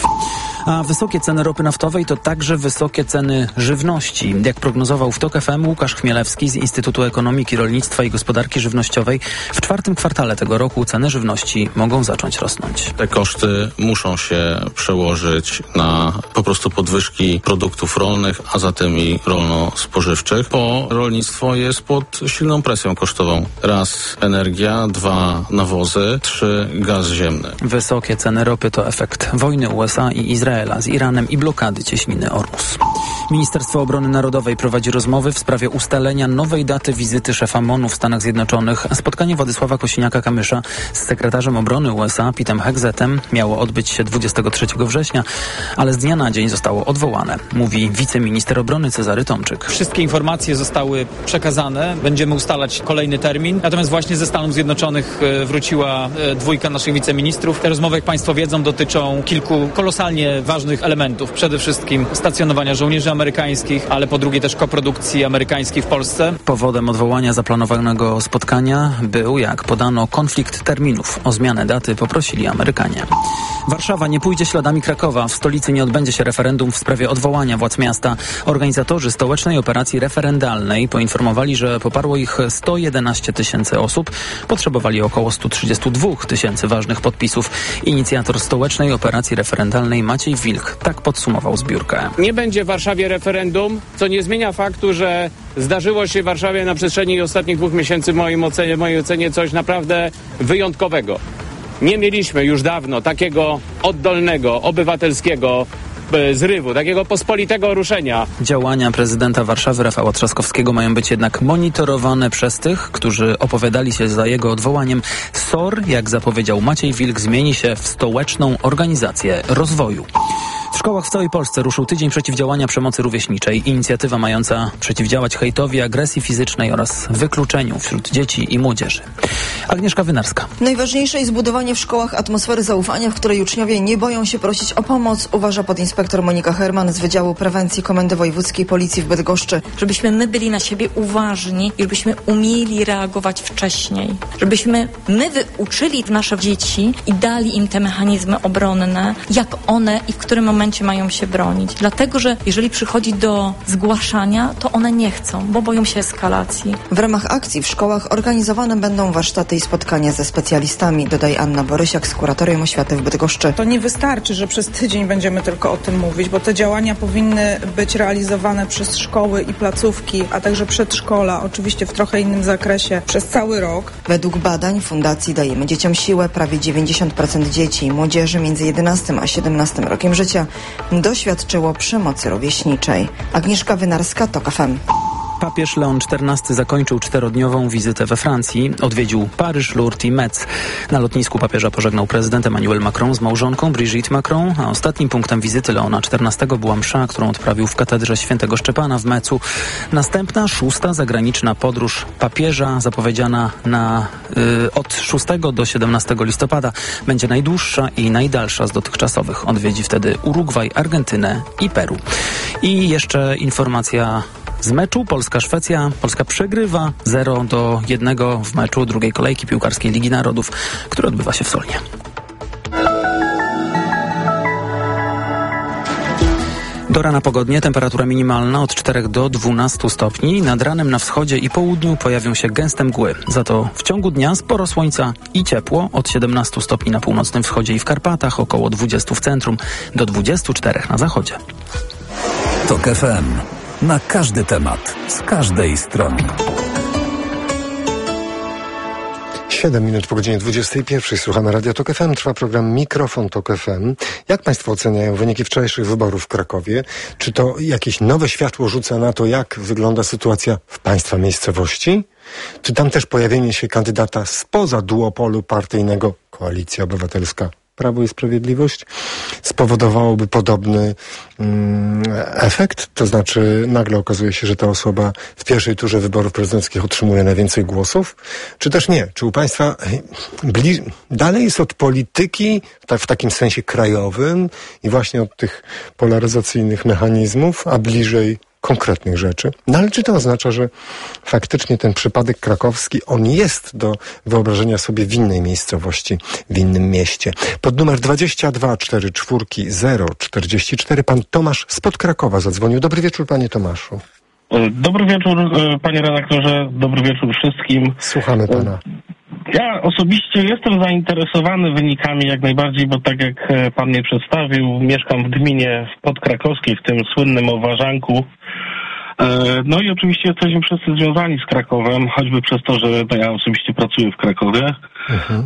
Speaker 15: A wysokie ceny ropy naftowej to także wysokie ceny żywności. Jak prognozował w TOK F M Łukasz Chmielewski z Instytutu Ekonomiki, Rolnictwa i Gospodarki Żywnościowej, w czwartym kwartale tego roku ceny żywności mogą zacząć rosnąć.
Speaker 17: Te koszty muszą się przełożyć na po prostu podwyżki produktów rolnych, a zatem i rolno-spożywczych, bo rolnictwo jest pod silną presją kosztową. Raz energia, dwa nawozy, trzy gaz ziemny.
Speaker 15: Wysokie ceny ropy to efekt wojny U S A i Izraela z Iranem i blokady cieśniny Ormus. Ministerstwo Obrony Narodowej prowadzi rozmowy w sprawie ustalenia nowej daty wizyty szefa M O N-u w Stanach Zjednoczonych. Spotkanie Władysława Kosiniaka-Kamysza z sekretarzem obrony U S A Petem Hegzetem miało odbyć się dwudziestego trzeciego września, ale z dnia na dzień zostało odwołane, mówi wiceminister obrony Cezary Tomczyk.
Speaker 18: Wszystkie informacje zostały przekazane, będziemy ustalać kolejny termin, natomiast właśnie ze Stanów Zjednoczonych wróciła dwójka naszych wiceministrów. Te rozmowy, jak Państwo wiedzą, dotyczą kilku kolosalnie ważnych elementów. Przede wszystkim stacjonowania żołnierzy amerykańskich, ale po drugie też koprodukcji amerykańskiej w Polsce.
Speaker 15: Powodem odwołania zaplanowanego spotkania był, jak podano, konflikt terminów. O zmianę daty poprosili Amerykanie. Warszawa nie pójdzie śladami Krakowa. W stolicy nie odbędzie się referendum w sprawie odwołania władz miasta. Organizatorzy stołecznej operacji referendalnej poinformowali, że poparło ich sto jedenaście tysięcy osób. Potrzebowali około sto trzydzieści dwa tysięcy ważnych podpisów. Inicjator stołecznej operacji referendalnej Maciej Wilk tak podsumował zbiórkę.
Speaker 19: Nie będzie w Warszawie referendum, co nie zmienia faktu, że zdarzyło się w Warszawie na przestrzeni ostatnich dwóch miesięcy w moim ocenie, w mojej ocenie coś naprawdę wyjątkowego. Nie mieliśmy już dawno takiego oddolnego, obywatelskiego zrywu, takiego pospolitego ruszenia.
Speaker 15: Działania prezydenta Warszawy Rafała Trzaskowskiego mają być jednak monitorowane przez tych, którzy opowiadali się za jego odwołaniem. S O R, jak zapowiedział Maciej Wilk, zmieni się w Stołeczną Organizację Rozwoju. W szkołach w całej Polsce ruszył tydzień przeciwdziałania przemocy rówieśniczej. Inicjatywa mająca przeciwdziałać hejtowi, agresji fizycznej oraz wykluczeniu wśród dzieci i młodzieży. Agnieszka Wynarska.
Speaker 20: Najważniejsze jest budowanie w szkołach atmosfery zaufania, w której uczniowie nie boją się prosić o pomoc, uważa podinspektor Monika Herman z Wydziału Prewencji Komendy Wojewódzkiej Policji w Bydgoszczy.
Speaker 21: Żebyśmy my byli na siebie uważni i żebyśmy umieli reagować wcześniej. Żebyśmy my uczyli nasze dzieci i dali im te mechanizmy obronne, jak one i w którym momencie mają się bronić. Dlatego, że jeżeli przychodzi do zgłaszania, to one nie chcą, bo boją się eskalacji.
Speaker 20: W ramach akcji w szkołach organizowane będą warsztaty i spotkania ze specjalistami, dodaje Anna Borysiak z Kuratorium Oświaty w Bydgoszczy.
Speaker 22: To nie wystarczy, że przez tydzień będziemy tylko o tym mówić, bo te działania powinny być realizowane przez szkoły i placówki, a także przedszkola, oczywiście w trochę innym zakresie, przez cały rok.
Speaker 20: Według badań Fundacji Dajemy Dzieciom Siłę prawie dziewięćdziesiąt procent dzieci i młodzieży między jedenastym a siedemnastym rokiem życia doświadczyło przemocy rówieśniczej. Agnieszka Wynarska, TOK F M.
Speaker 15: Papież Leon czternasty zakończył czterodniową wizytę we Francji. Odwiedził Paryż, Lourdes i Metz. Na lotnisku papieża pożegnał prezydent Emmanuel Macron z małżonką Brigitte Macron, a ostatnim punktem wizyty Leona czternastego była msza, którą odprawił w katedrze świętego Szczepana w Metzu. Następna, szósta zagraniczna podróż papieża, zapowiedziana na y, od szóstego do siedemnastego listopada, będzie najdłuższa i najdalsza z dotychczasowych. Odwiedzi wtedy Urugwaj, Argentynę i Peru. I jeszcze informacja z meczu Polska-Szwecja. Polska przegrywa zero do jednego w meczu drugiej kolejki piłkarskiej Ligi Narodów, który odbywa się w Solnie. Do rana pogodnie, temperatura minimalna od czterech do dwunastu stopni. Nad ranem na wschodzie i południu pojawią się gęste mgły. Za to w ciągu dnia sporo słońca i ciepło. Od siedemnastu stopni na północnym wschodzie i w Karpatach, około dwudziestu w centrum, do dwudziestu czterech na zachodzie.
Speaker 8: TOK F M. Na każdy temat, z każdej strony.
Speaker 1: siedem minut po godzinie dwudziestej pierwszej. Słuchamy Radia TOK F M. Trwa program Mikrofon TOK F M. Jak Państwo oceniają wyniki wczorajszych wyborów w Krakowie? Czy to jakieś nowe światło rzuca na to, jak wygląda sytuacja w Państwa miejscowości? Czy tam też pojawienie się kandydata spoza duopolu partyjnego Koalicja Obywatelska Prawo i Sprawiedliwość spowodowałoby podobny mm, efekt? To znaczy nagle okazuje się, że ta osoba w pierwszej turze wyborów prezydenckich otrzymuje najwięcej głosów? Czy też nie? Czy u Państwa bli- dalej jest od polityki tak, w takim sensie krajowym i właśnie od tych polaryzacyjnych mechanizmów, a bliżej konkretnych rzeczy? No ale czy to oznacza, że faktycznie ten przypadek krakowski, on jest do wyobrażenia sobie w innej miejscowości, w innym mieście? Pod numer dwadzieścia dwa czterdzieści cztery zero czterdzieści cztery pan Tomasz spod Krakowa zadzwonił. Dobry wieczór, panie Tomaszu.
Speaker 4: Dobry wieczór, panie redaktorze, dobry wieczór wszystkim.
Speaker 1: Słuchamy pana.
Speaker 4: Ja osobiście jestem zainteresowany wynikami jak najbardziej, bo tak jak pan mnie przedstawił, mieszkam w gminie podkrakowskiej, w tym słynnym Owarzanku. No i oczywiście jesteśmy wszyscy związani z Krakowem, choćby przez to, że ja osobiście pracuję w Krakowie. Mhm.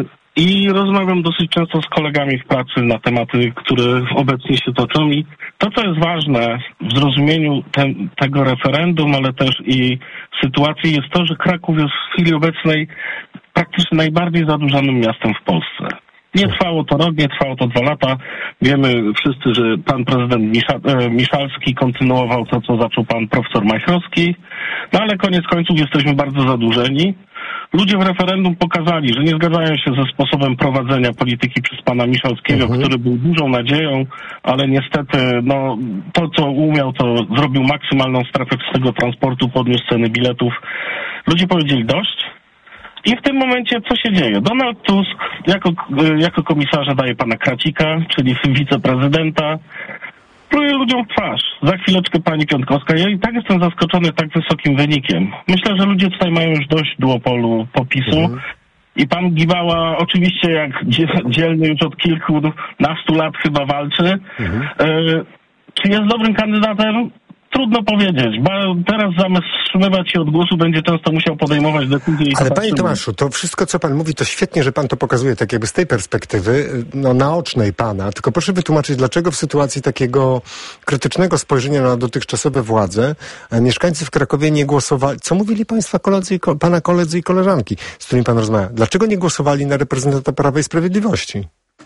Speaker 4: I rozmawiam dosyć często z kolegami w pracy na tematy, które obecnie się toczą. I to, co jest ważne w zrozumieniu te, tego referendum, ale też i sytuacji, jest to, że Kraków jest w chwili obecnej praktycznie najbardziej zadłużonym miastem w Polsce. Nie trwało to rok, nie trwało to dwa lata. Wiemy wszyscy, że pan prezydent Misza- e, Miszalski kontynuował to, co zaczął pan profesor Majchrowski. No ale koniec końców jesteśmy bardzo zadłużeni. Ludzie w referendum pokazali, że nie zgadzają się ze sposobem prowadzenia polityki przez pana Miszalskiego, mhm. który był dużą nadzieją, ale niestety no, to, co umiał, to zrobił maksymalną strefę czystego transportu, podniósł ceny biletów. Ludzie powiedzieli dość. I w tym momencie co się dzieje? Donald Tusk jako, jako komisarza daje pana Kracika, czyli wiceprezydenta, pluje ludziom w twarz. Za chwileczkę pani Piątkowska. Ja i tak jestem zaskoczony tak wysokim wynikiem. Myślę, że ludzie tutaj mają już dość duopolu popisu. Mhm. I pan Gibała oczywiście jak dzielny już od kilkunastu lat chyba walczy. Mhm. E, czy jest dobrym kandydatem? Trudno powiedzieć, bo teraz zamiast wstrzymywać się od głosu będzie często musiał podejmować decyzje. I
Speaker 1: Ale panie Tomaszu, to wszystko co pan mówi, to świetnie, że pan to pokazuje tak jakby z tej perspektywy no, naocznej pana. Tylko proszę wytłumaczyć, dlaczego w sytuacji takiego krytycznego spojrzenia na dotychczasowe władze mieszkańcy w Krakowie nie głosowali. Co mówili państwa koledzy i ko- pana koledzy i koleżanki, z którymi pan rozmawia? Dlaczego nie głosowali na reprezentanta Prawa i Sprawiedliwości?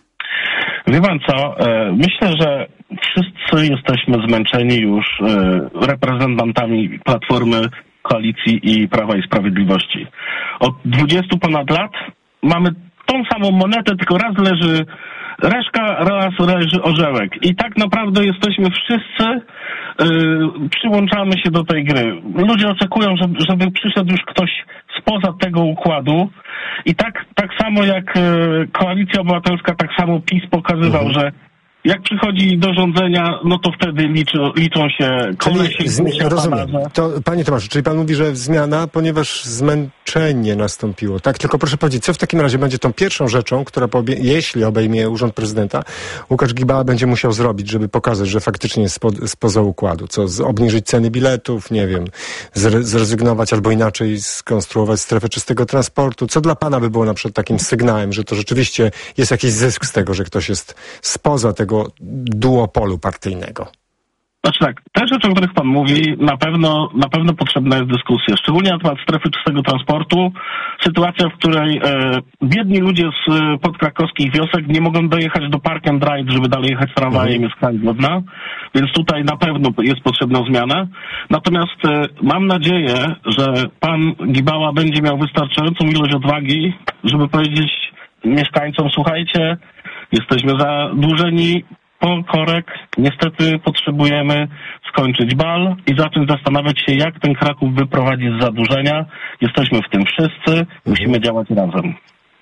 Speaker 4: Wie pan co, myślę, że wszyscy jesteśmy zmęczeni już reprezentantami Platformy, Koalicji i Prawa i Sprawiedliwości. Od dwudziestu ponad lat mamy tą samą monetę, tylko raz leży reszka, raz leży orzełek. I tak naprawdę jesteśmy wszyscy, yy, przyłączamy się do tej gry. Ludzie oczekują, żeby, żeby przyszedł już ktoś spoza tego układu. I tak, tak samo jak yy, Koalicja Obywatelska, tak samo PiS pokazywał, mhm. że jak przychodzi do rządzenia, no to wtedy liczą, liczą się kolesie.
Speaker 1: Zmi- rozumiem. To, panie Tomaszu, czyli pan mówi, że zmiana, ponieważ zmęczenie nastąpiło. Tak, tylko proszę powiedzieć, co w takim razie będzie tą pierwszą rzeczą, która pobie- jeśli obejmie urząd prezydenta, Łukasz Gibała będzie musiał zrobić, żeby pokazać, że faktycznie jest spo- spoza układu. Co, z- obniżyć ceny biletów, nie wiem, zre- zrezygnować albo inaczej skonstruować strefę czystego transportu. Co dla pana by było na przykład takim sygnałem, że to rzeczywiście jest jakiś zysk z tego, że ktoś jest spoza tego duopolu partyjnego?
Speaker 4: Znaczy tak, te rzeczy, o których pan mówi, na pewno, na pewno potrzebna jest dyskusja. Szczególnie na temat strefy czystego transportu. Sytuacja, w której e, biedni ludzie z e, podkrakowskich wiosek nie mogą dojechać do Park and Ride, żeby dalej jechać tramwajem, jest kraj głodna. Więc tutaj na pewno jest potrzebna zmiana. Natomiast e, mam nadzieję, że pan Gibała będzie miał wystarczającą ilość odwagi, żeby powiedzieć mieszkańcom, słuchajcie, jesteśmy zadłużeni po korek. Niestety potrzebujemy skończyć bal i zacząć zastanawiać się, jak ten Kraków wyprowadzić z zadłużenia. Jesteśmy w tym wszyscy. Musimy działać razem.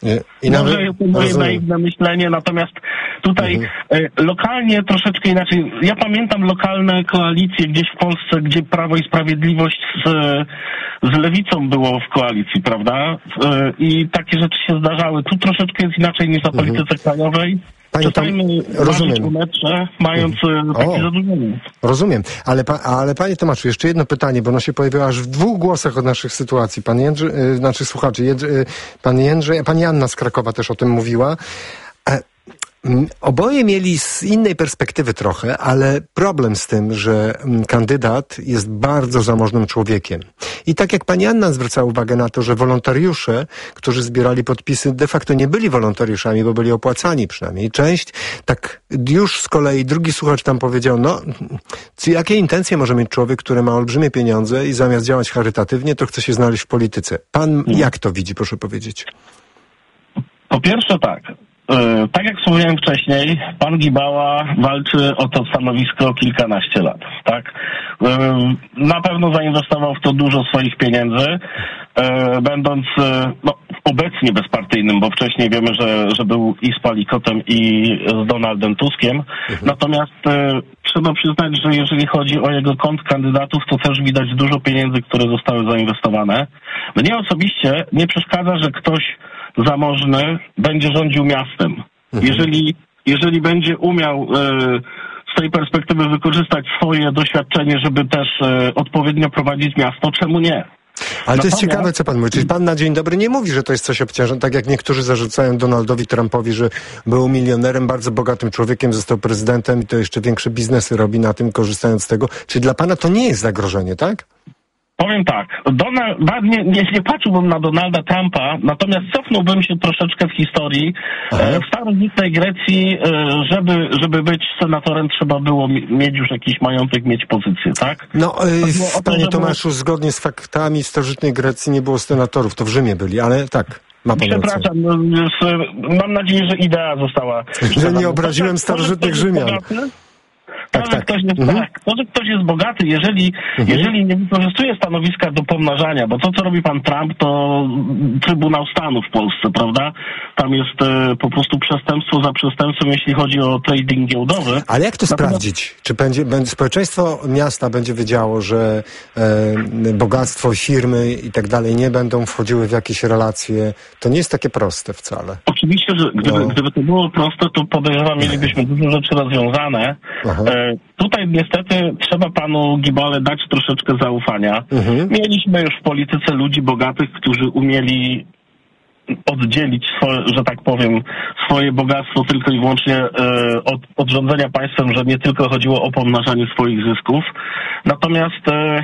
Speaker 1: I
Speaker 4: Może jest to moje naiwne myślenie, natomiast tutaj mhm. lokalnie troszeczkę inaczej. Ja pamiętam lokalne koalicje gdzieś w Polsce, gdzie Prawo i Sprawiedliwość z, z Lewicą było w koalicji, prawda? I takie rzeczy się zdarzały. Tu troszeczkę jest inaczej niż na polityce mhm. krajowej. Przestańmy marzyć o metrze, mając mhm. takie o, zadłużenie.
Speaker 1: Rozumiem, ale, pa, ale panie Tomaszu, jeszcze jedno pytanie, bo ono się pojawiło aż w dwóch głosach od naszych sytuacji. Pan Jędrzej, y, naszych słuchaczy, Jędrzej, y, pan Jędrzej, pani Anna z Krakowa też o tym mówiła. E, Oboje mieli z innej perspektywy trochę, ale problem z tym, że kandydat jest bardzo zamożnym człowiekiem. I tak jak pani Anna zwracała uwagę na to, że wolontariusze, którzy zbierali podpisy, de facto nie byli wolontariuszami, bo byli opłacani przynajmniej. Część, tak już z kolei drugi słuchacz tam powiedział, no, jakie intencje może mieć człowiek, który ma olbrzymie pieniądze i zamiast działać charytatywnie, to chce się znaleźć w polityce. Pan hmm. jak to widzi, proszę powiedzieć?
Speaker 4: Po pierwsze tak. Tak jak wspomniałem wcześniej, pan Gibała walczy o to stanowisko kilkanaście lat, tak? Na pewno zainwestował w to dużo swoich pieniędzy, będąc no, obecnie bezpartyjnym, bo wcześniej wiemy, że, że był i z Palikotem, i z Donaldem Tuskiem. Mhm. Natomiast trzeba przyznać, że jeżeli chodzi o jego kont kandydatów, to też widać dużo pieniędzy, które zostały zainwestowane. Mnie osobiście nie przeszkadza, że ktoś zamożny będzie rządził miastem. Mhm. Jeżeli, jeżeli będzie umiał e, z tej perspektywy wykorzystać swoje doświadczenie, żeby też e, odpowiednio prowadzić miasto, czemu nie?
Speaker 1: Ale to jest ciekawe, co pan mówi. Czyli pan na dzień dobry nie mówi, że to jest coś obciążone, tak jak niektórzy zarzucają Donaldowi Trumpowi, że był milionerem, bardzo bogatym człowiekiem, został prezydentem i to jeszcze większe biznesy robi na tym, korzystając z tego. Czyli dla pana to nie jest zagrożenie, tak?
Speaker 4: Powiem tak, Donald, nie, nie, nie patrzyłbym na Donalda Trumpa, natomiast cofnąłbym się troszeczkę w historii. Aha. W starożytnej Grecji, żeby, żeby być senatorem, trzeba było mieć już jakiś majątek, mieć pozycję, tak?
Speaker 1: No, yy, panie Tomaszu, żeby... zgodnie z faktami w starożytnej Grecji nie było senatorów, to w Rzymie byli, ale tak. Ma pan
Speaker 4: Przepraszam, no, mam nadzieję, że idea została...
Speaker 1: Że nie obraziłem starożytnych Rzymian.
Speaker 4: Tak, to, że tak. Ktoś jest, mhm. tak, to, że ktoś jest bogaty, jeżeli, mhm. jeżeli nie wykorzystuje stanowiska do pomnażania, bo to, co robi pan Trump, to Trybunał Stanu w Polsce, prawda? Tam jest e, po prostu przestępstwo za przestępstwem, jeśli chodzi o trading giełdowy.
Speaker 1: Ale jak to Natomiast... sprawdzić? Czy będzie, będzie społeczeństwo miasta będzie wiedziało, że e, bogactwo, firmy i tak dalej nie będą wchodziły w jakieś relacje? To nie jest takie proste wcale.
Speaker 4: Oczywiście, że gdyby, no. gdyby to było proste, to podejrzewam, mielibyśmy dużo rzeczy rozwiązane. E, Tutaj niestety trzeba panu Gibale dać troszeczkę zaufania. Mhm. Mieliśmy już w polityce ludzi bogatych, którzy umieli oddzielić, swoje, że tak powiem, swoje bogactwo tylko i wyłącznie e, od, od rządzenia państwem, że nie tylko chodziło o pomnażanie swoich zysków. Natomiast e,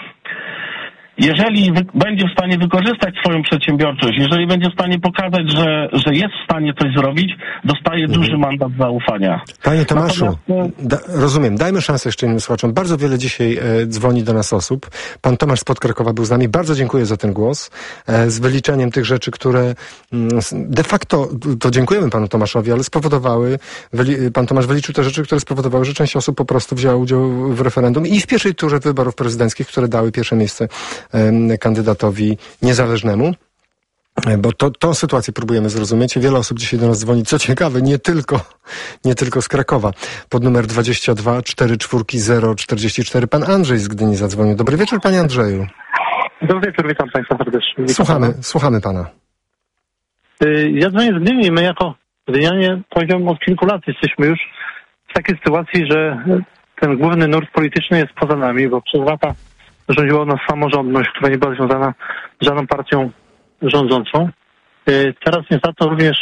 Speaker 4: jeżeli wy, będzie w stanie wykorzystać swoją przedsiębiorczość, jeżeli będzie w stanie pokazać, że, że jest w stanie coś zrobić, dostaje mhm. duży mandat zaufania.
Speaker 1: Panie Tomaszu, da, rozumiem, dajmy szansę jeszcze innym słuchaczom. Bardzo wiele dzisiaj e, dzwoni do nas osób. Pan Tomasz spod Krakowa był z nami. Bardzo dziękuję za ten głos. E, z wyliczeniem tych rzeczy, które m, de facto, to dziękujemy panu Tomaszowi, ale spowodowały, wyli, pan Tomasz wyliczył te rzeczy, które spowodowały, że część osób po prostu wzięła udział w referendum i w pierwszej turze wyborów prezydenckich, które dały pierwsze miejsce kandydatowi niezależnemu, bo to, tą sytuację próbujemy zrozumieć i wiele osób dzisiaj do nas dzwoni, co ciekawe, nie tylko, nie tylko z Krakowa. Pod numer dwadzieścia dwa cztery cztery zero czterdzieści cztery. Pan Andrzej z Gdyni zadzwonił. Dobry wieczór, panie Andrzeju.
Speaker 5: Dobry wieczór, witam państwa serdecznie. Witam
Speaker 1: słuchamy,
Speaker 5: pana.
Speaker 1: słuchamy pana.
Speaker 5: Ja dzwonię z Gdyni. My jako gdynianie, powiedziałbym, od kilku lat jesteśmy już w takiej sytuacji, że ten główny nurt polityczny jest poza nami, bo przez lata rządziła nas samorządność, która nie była związana z żadną partią rządzącą. Teraz niestety również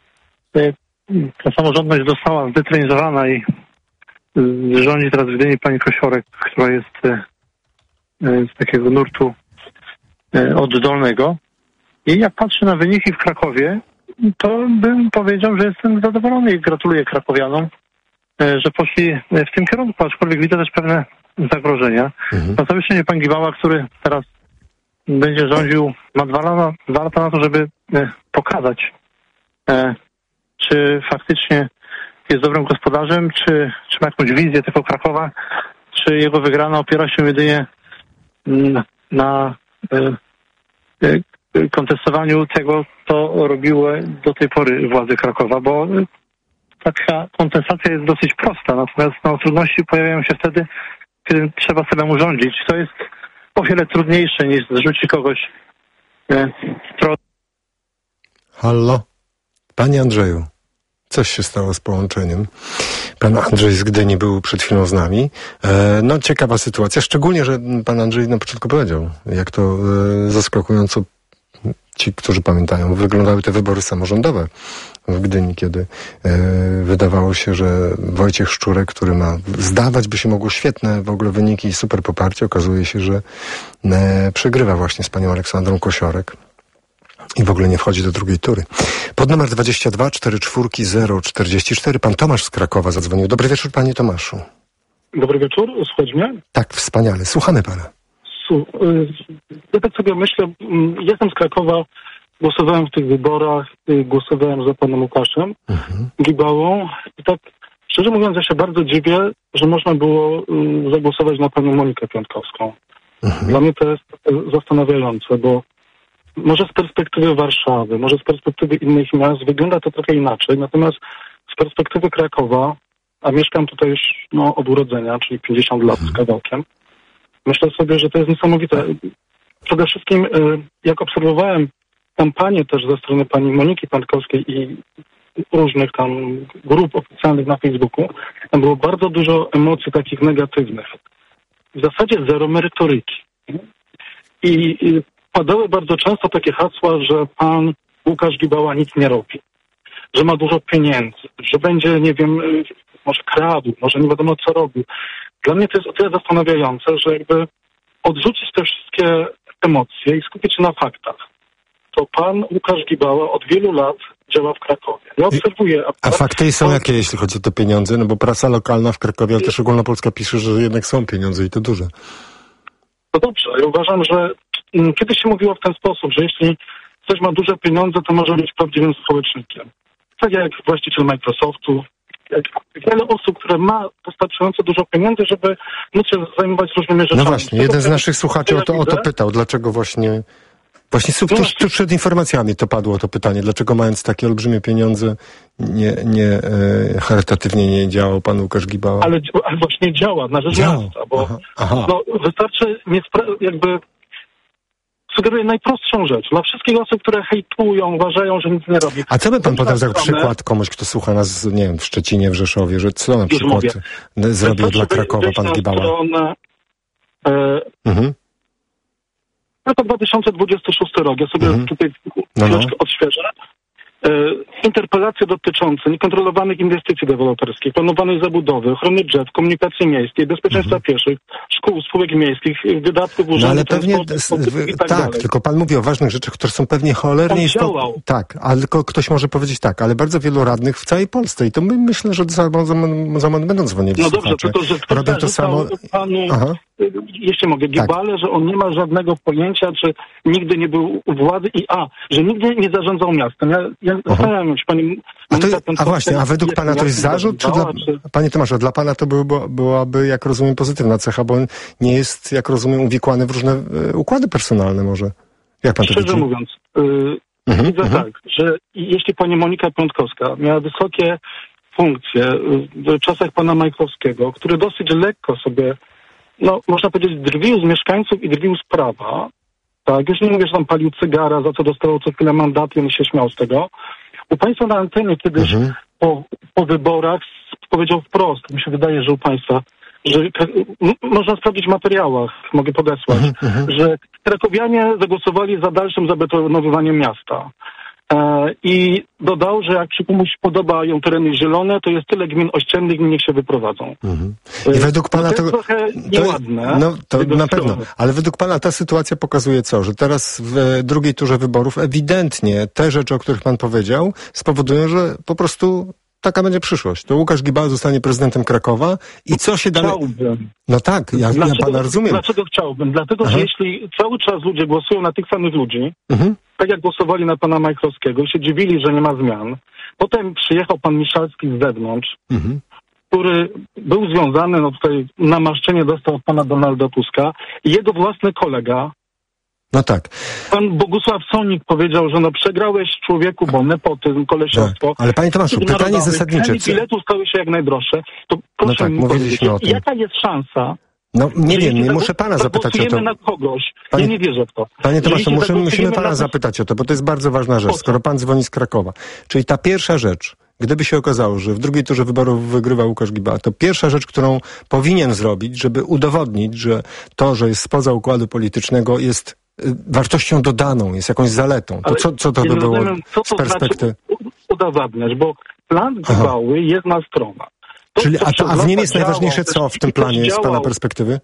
Speaker 5: ta samorządność została zdetronizowana i rządzi teraz w Gdyni pani Kosiorek, która jest z takiego nurtu oddolnego. I jak patrzę na wyniki w Krakowie, to bym powiedział, że jestem zadowolony i gratuluję krakowianom, że poszli w tym kierunku, aczkolwiek widzę też pewne zagrożenia. Mhm. Na zawieszenie pan Gibała, który teraz będzie rządził, ma dwa lata, dwa lata na to, żeby e, pokazać, e, czy faktycznie jest dobrym gospodarzem, czy, czy ma jakąś wizję tego Krakowa, czy jego wygrana opiera się jedynie m, na e, e, kontestowaniu tego, to robiły do tej pory władze Krakowa, bo taka kompensacja jest dosyć prosta, natomiast no, trudności pojawiają się wtedy, kiedy trzeba samemu rządzić. To jest o wiele trudniejsze niż zrzucić kogoś e, tro...
Speaker 1: Halo? Panie Andrzeju, coś się stało z połączeniem. Pan Andrzej z Gdyni był przed chwilą z nami. E, no ciekawa sytuacja, szczególnie, że pan Andrzej na początku powiedział, jak to e, zaskakująco ci, którzy pamiętają, wyglądały te wybory samorządowe w Gdyni, kiedy e, wydawało się, że Wojciech Szczurek, który ma, zdawać by się mogło świetne w ogóle wyniki i super poparcie, okazuje się, że e, przegrywa właśnie z panią Aleksandrą Kosiorek i w ogóle nie wchodzi do drugiej tury. Pod numer dwadzieścia dwa czterdzieści cztery zero czterdzieści cztery pan Tomasz z Krakowa zadzwonił. Dobry wieczór, panie Tomaszu.
Speaker 9: Dobry wieczór, słuchaj mnie?
Speaker 1: Tak, wspaniale. Słuchamy pana.
Speaker 9: Ja tak sobie myślę, jestem z Krakowa, głosowałem w tych wyborach, głosowałem za panem Łukaszem mhm. Gibałą i tak szczerze mówiąc ja się bardzo dziwię, że można było zagłosować na panią Monikę Piątkowską. Mhm. Dla mnie to jest zastanawiające, bo może z perspektywy Warszawy, może z perspektywy innych miast wygląda to trochę inaczej, natomiast z perspektywy Krakowa, a mieszkam tutaj już no, od urodzenia, czyli pięćdziesiąt lat z kawałkiem, myślę sobie, że to jest niesamowite. Przede wszystkim jak obserwowałem kampanię też ze strony pani Moniki Piątkowskiej i różnych tam grup oficjalnych na Facebooku, tam było bardzo dużo emocji takich negatywnych. W zasadzie zero merytoryki. I, i padały bardzo często takie hasła, że pan Łukasz Gibała nic nie robi, że ma dużo pieniędzy, że będzie, nie wiem, może kradł, może nie wiadomo co robił. Dla mnie to jest o tyle zastanawiające, że jakby odrzucić te wszystkie emocje i skupić się na faktach. To pan Łukasz Gibała od wielu lat działa w Krakowie. Ja obserwuję...
Speaker 1: A, a fakty są jakie, jeśli chodzi o te pieniądze? No bo prasa lokalna w Krakowie, ale też ogólnopolska pisze, że jednak są pieniądze i to duże.
Speaker 9: To dobrze. Ja uważam, że kiedyś się mówiło w ten sposób, że jeśli ktoś ma duże pieniądze, to może być prawdziwym społecznikiem. Tak jak właściciel Microsoftu, jak wiele osób, które ma wystarczająco dużo pieniędzy, żeby móc się zajmować różnymi rzeczami.
Speaker 1: No właśnie, jeden z naszych słuchaczy o to, o to pytał, dlaczego właśnie... Właśnie tuż, tuż, tuż przed informacjami to padło to pytanie, dlaczego mając takie olbrzymie pieniądze nie, nie e, charytatywnie nie działał pan Łukasz Gibała?
Speaker 9: Ale, ale właśnie działa na rzecz
Speaker 1: działa.
Speaker 9: miasta, bo
Speaker 1: aha, aha.
Speaker 9: No, wystarczy nie spra- jakby sugeruję najprostszą rzecz. Dla wszystkich osób, które hejtują, uważają, że nic nie robi.
Speaker 1: A co by pan podał za przykład komuś, kto słucha nas, nie wiem, w Szczecinie, w Rzeszowie, że co na przykład zrobił dla Krakowa pan Gibała?
Speaker 9: Stronę, e, mhm. No to dwa tysiące dwudziesty szósty rok. Ja sobie mhm. tutaj
Speaker 1: no, no.
Speaker 9: odświeżę. E, interpelacje dotyczące niekontrolowanych inwestycji deweloperskich, planowanej zabudowy, ochrony drzew, komunikacji miejskiej, bezpieczeństwa mhm. pieszych, szkół, spółek miejskich, wydatków urzędów.
Speaker 1: No ale pewnie, w, tak, tak tylko pan mówi o ważnych rzeczach, które są pewnie cholernie...
Speaker 9: On działał.
Speaker 1: Spo... Tak, ale tylko ktoś może powiedzieć tak, ale bardzo wielu radnych w całej Polsce i to my myślę, że za moment będą dzwonili
Speaker 9: No dobrze, tylko że ktoś
Speaker 1: robią to samo...
Speaker 9: panu, Aha. jeśli mogę, Gibale, tak. że on nie ma żadnego pojęcia, czy nigdy nie był u władzy i a, że nigdy nie zarządzał miastem. Ja, ja zastanawiam się, pani...
Speaker 1: A, to, a właśnie, a według pana to jest zarzut, czy dla... Czy... Panie Tomaszu, dla pana to by, byłaby, jak rozumiem, pozytywna cecha, bo on nie jest, jak rozumiem, uwikłany w różne y, układy personalne może. Jak pan
Speaker 9: Szczerze
Speaker 1: to widzi?
Speaker 9: mówiąc, y, mhm, widzę mhm. tak, że jeśli pani Monika Piątkowska miała wysokie funkcje w czasach pana Majchrowskiego, który dosyć lekko sobie, no można powiedzieć, drwił z mieszkańców i drwił z prawa, tak, już nie mówię, że tam palił cygara, za co dostawał co chwilę mandat i on się śmiał z tego. U państwa na antenie kiedyś mhm. po, po wyborach powiedział wprost, mi się wydaje, że u państwa, że m- można sprawdzić w materiałach, mogę podesłać, mhm. że krakowianie zagłosowali za dalszym zabetonowywaniem miasta. E, I dodał, że jak się komuś podobają tereny zielone, to jest tyle gmin ościennych, niech się wyprowadzą.
Speaker 1: Mhm. I według pana
Speaker 9: no to...
Speaker 1: to...
Speaker 9: jest trochę nieładne.
Speaker 1: No to na pewno, ale według pana ta sytuacja pokazuje co? Że teraz w drugiej turze wyborów ewidentnie te rzeczy, o których pan powiedział, spowodują, że po prostu taka będzie przyszłość. To Łukasz Gibała zostanie prezydentem Krakowa i co się dalej...
Speaker 9: Chciałbym.
Speaker 1: No tak, ja, dlaczego, ja pana rozumiem.
Speaker 9: Dlaczego chciałbym? Dlatego, Aha. że jeśli cały czas ludzie głosują na tych samych ludzi,
Speaker 1: mhm.
Speaker 9: tak jak głosowali na pana Majchrowskiego i się dziwili, że nie ma zmian, potem przyjechał pan Miszalski z zewnątrz,
Speaker 1: mhm.
Speaker 9: który był związany, no tutaj namaszczenie dostał od pana Donalda Tuska i jego własny kolega
Speaker 1: No tak.
Speaker 9: Pan Bogusław Sonik powiedział, że no przegrałeś człowieku, bo nepotyzm, kolesiostwo.
Speaker 1: Tak. Ale panie Tomaszu, pytanie zasadnicze.
Speaker 9: Ceny biletów stały się jak najdroższe. To proszę
Speaker 1: no tak,
Speaker 9: mi
Speaker 1: mówiliśmy
Speaker 9: powiedzieć,
Speaker 1: o tym.
Speaker 9: jaka jest szansa?
Speaker 1: No nie
Speaker 9: że
Speaker 1: wiem, nie
Speaker 9: zagłos-
Speaker 1: muszę pana zapytać o to.
Speaker 9: na kogoś.
Speaker 1: Panie,
Speaker 9: ja nie wierzę w to.
Speaker 1: Panie Tomaszu,
Speaker 9: Jeśli
Speaker 1: muszę, musimy
Speaker 9: zagłosujemy
Speaker 1: pana
Speaker 9: na...
Speaker 1: zapytać o to, bo to jest bardzo ważna rzecz, skoro pan dzwoni z Krakowa. Czyli ta pierwsza rzecz, gdyby się okazało, że w drugiej turze wyborów wygrywa Łukasz Gibała, to pierwsza rzecz, którą powinien zrobić, żeby udowodnić, że to, że jest spoza układu politycznego, jest y, wartością dodaną, jest jakąś zaletą. To co, co to by było
Speaker 9: rozumiem, co
Speaker 1: z
Speaker 9: to
Speaker 1: perspektywy?
Speaker 9: znaczy udowadniać, bo plan Gibały jest na stronę. To,
Speaker 1: Czyli,
Speaker 9: co
Speaker 1: a, to, a w nim
Speaker 9: lata
Speaker 1: jest najważniejsze
Speaker 9: działo,
Speaker 1: co w tym
Speaker 9: to
Speaker 1: planie z pana
Speaker 9: działał-
Speaker 1: perspektywy?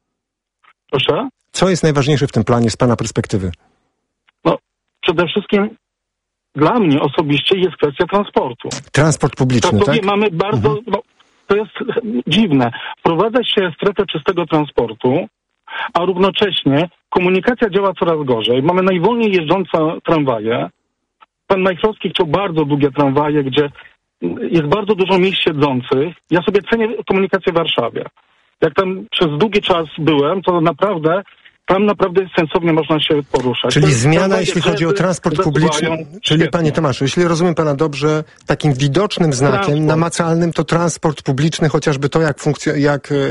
Speaker 9: Proszę?
Speaker 1: Co jest najważniejsze w tym planie z pana perspektywy?
Speaker 9: No, przede wszystkim dla mnie osobiście jest kwestia transportu.
Speaker 1: Transport publiczny,
Speaker 9: W Krakowie
Speaker 1: tak?
Speaker 9: mamy bardzo,
Speaker 1: Mhm.
Speaker 9: no, to jest dziwne. Wprowadza się strefę czystego transportu, a równocześnie komunikacja działa coraz gorzej. Mamy najwolniej jeżdżące tramwaje. Pan Majchrowski chciał bardzo długie tramwaje, gdzie jest bardzo dużo miejsc siedzących. Ja sobie cenię komunikację w Warszawie. Jak tam przez długi czas byłem, to naprawdę tam naprawdę sensownie można się poruszać.
Speaker 1: Czyli
Speaker 9: Te
Speaker 1: zmiana,
Speaker 9: tramwaje
Speaker 1: jeśli chodzi o
Speaker 9: wtedy
Speaker 1: transport
Speaker 9: zasuwają
Speaker 1: publiczny. Czyli
Speaker 9: świetnie.
Speaker 1: panie Tomaszu, jeśli rozumiem pana dobrze, takim widocznym znakiem,
Speaker 9: Transport.
Speaker 1: namacalnym to transport publiczny, chociażby to, jak, funkcjo- jak e,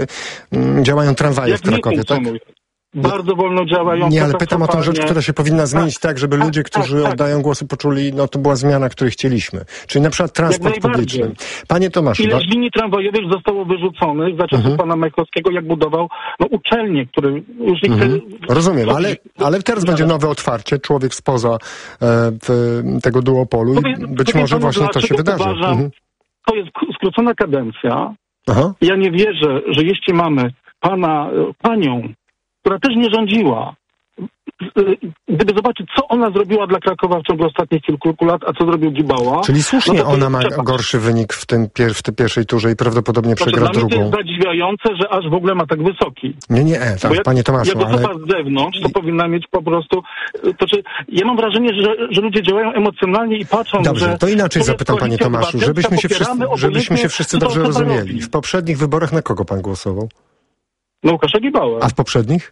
Speaker 1: m, działają tramwaje
Speaker 9: Jak
Speaker 1: w Krakowie,
Speaker 9: nie
Speaker 1: tak?
Speaker 9: funkcjonuje. Bardzo wolno działają.
Speaker 1: Nie, ale pytam o tą rzecz,
Speaker 9: katastrofalnie.
Speaker 1: która się powinna zmienić tak, żeby
Speaker 9: tak,
Speaker 1: ludzie,
Speaker 9: tak,
Speaker 1: którzy
Speaker 9: tak.
Speaker 1: oddają głosy, poczuli, no to była zmiana, której chcieliśmy. Czyli na przykład transport
Speaker 9: Jak najbardziej.
Speaker 1: publiczny. Panie Tomaszu,
Speaker 9: Ileś
Speaker 1: wa-
Speaker 9: linii tramwajowych zostało wyrzuconych za czasów
Speaker 1: Mhm.
Speaker 9: pana Majkowskiego, jak budował no, uczelnie, które już nie
Speaker 1: Mhm.
Speaker 9: chcę...
Speaker 1: Rozumiem, ale, ale teraz będzie nowe otwarcie, człowiek spoza e, w, tego duopolu i
Speaker 9: Powiem-
Speaker 1: być
Speaker 9: powiem
Speaker 1: może
Speaker 9: panu,
Speaker 1: właśnie to się
Speaker 9: dlaczego
Speaker 1: wydarzy.
Speaker 9: uważam,
Speaker 1: Mhm.
Speaker 9: To jest k- skrócona kadencja.
Speaker 1: Aha.
Speaker 9: Ja nie wierzę, że jeśli mamy pana, e, panią, która też nie rządziła, e, gdyby zobaczyć, co ona zrobiła dla Krakowa w ciągu ostatnich kilku lat, a co zrobił Gibała...
Speaker 1: Czyli słusznie
Speaker 9: no to to
Speaker 1: ona
Speaker 9: jest
Speaker 1: ma
Speaker 9: przepaść.
Speaker 1: gorszy wynik w, tym pier- w tej pierwszej turze i prawdopodobnie
Speaker 9: Znaczy,
Speaker 1: przegra
Speaker 9: dla mnie to
Speaker 1: drugą.
Speaker 9: jest zadziwiające, że aż w ogóle ma tak wysoki.
Speaker 1: Nie, nie, e, tak,
Speaker 9: Bo jak,
Speaker 1: panie Tomaszu,
Speaker 9: jak
Speaker 1: ale...
Speaker 9: osoba z zewnątrz, to powinna mieć po prostu... To czy, ja mam wrażenie, że, że ludzie działają emocjonalnie i patrzą,
Speaker 1: Dobrze,
Speaker 9: że...
Speaker 1: to inaczej
Speaker 9: jest
Speaker 1: zapytam, panie
Speaker 9: Koalicja
Speaker 1: Tomaszu,
Speaker 9: Obywatelska,
Speaker 1: żebyśmy się, wszyscy,
Speaker 9: popieramy
Speaker 1: żebyśmy się
Speaker 9: obojętnie,
Speaker 1: wszyscy
Speaker 9: co
Speaker 1: dobrze
Speaker 9: osoba
Speaker 1: rozumieli.
Speaker 9: robi.
Speaker 1: W poprzednich wyborach na kogo pan głosował?
Speaker 9: Na Łukasza Gibałę.
Speaker 1: A w poprzednich?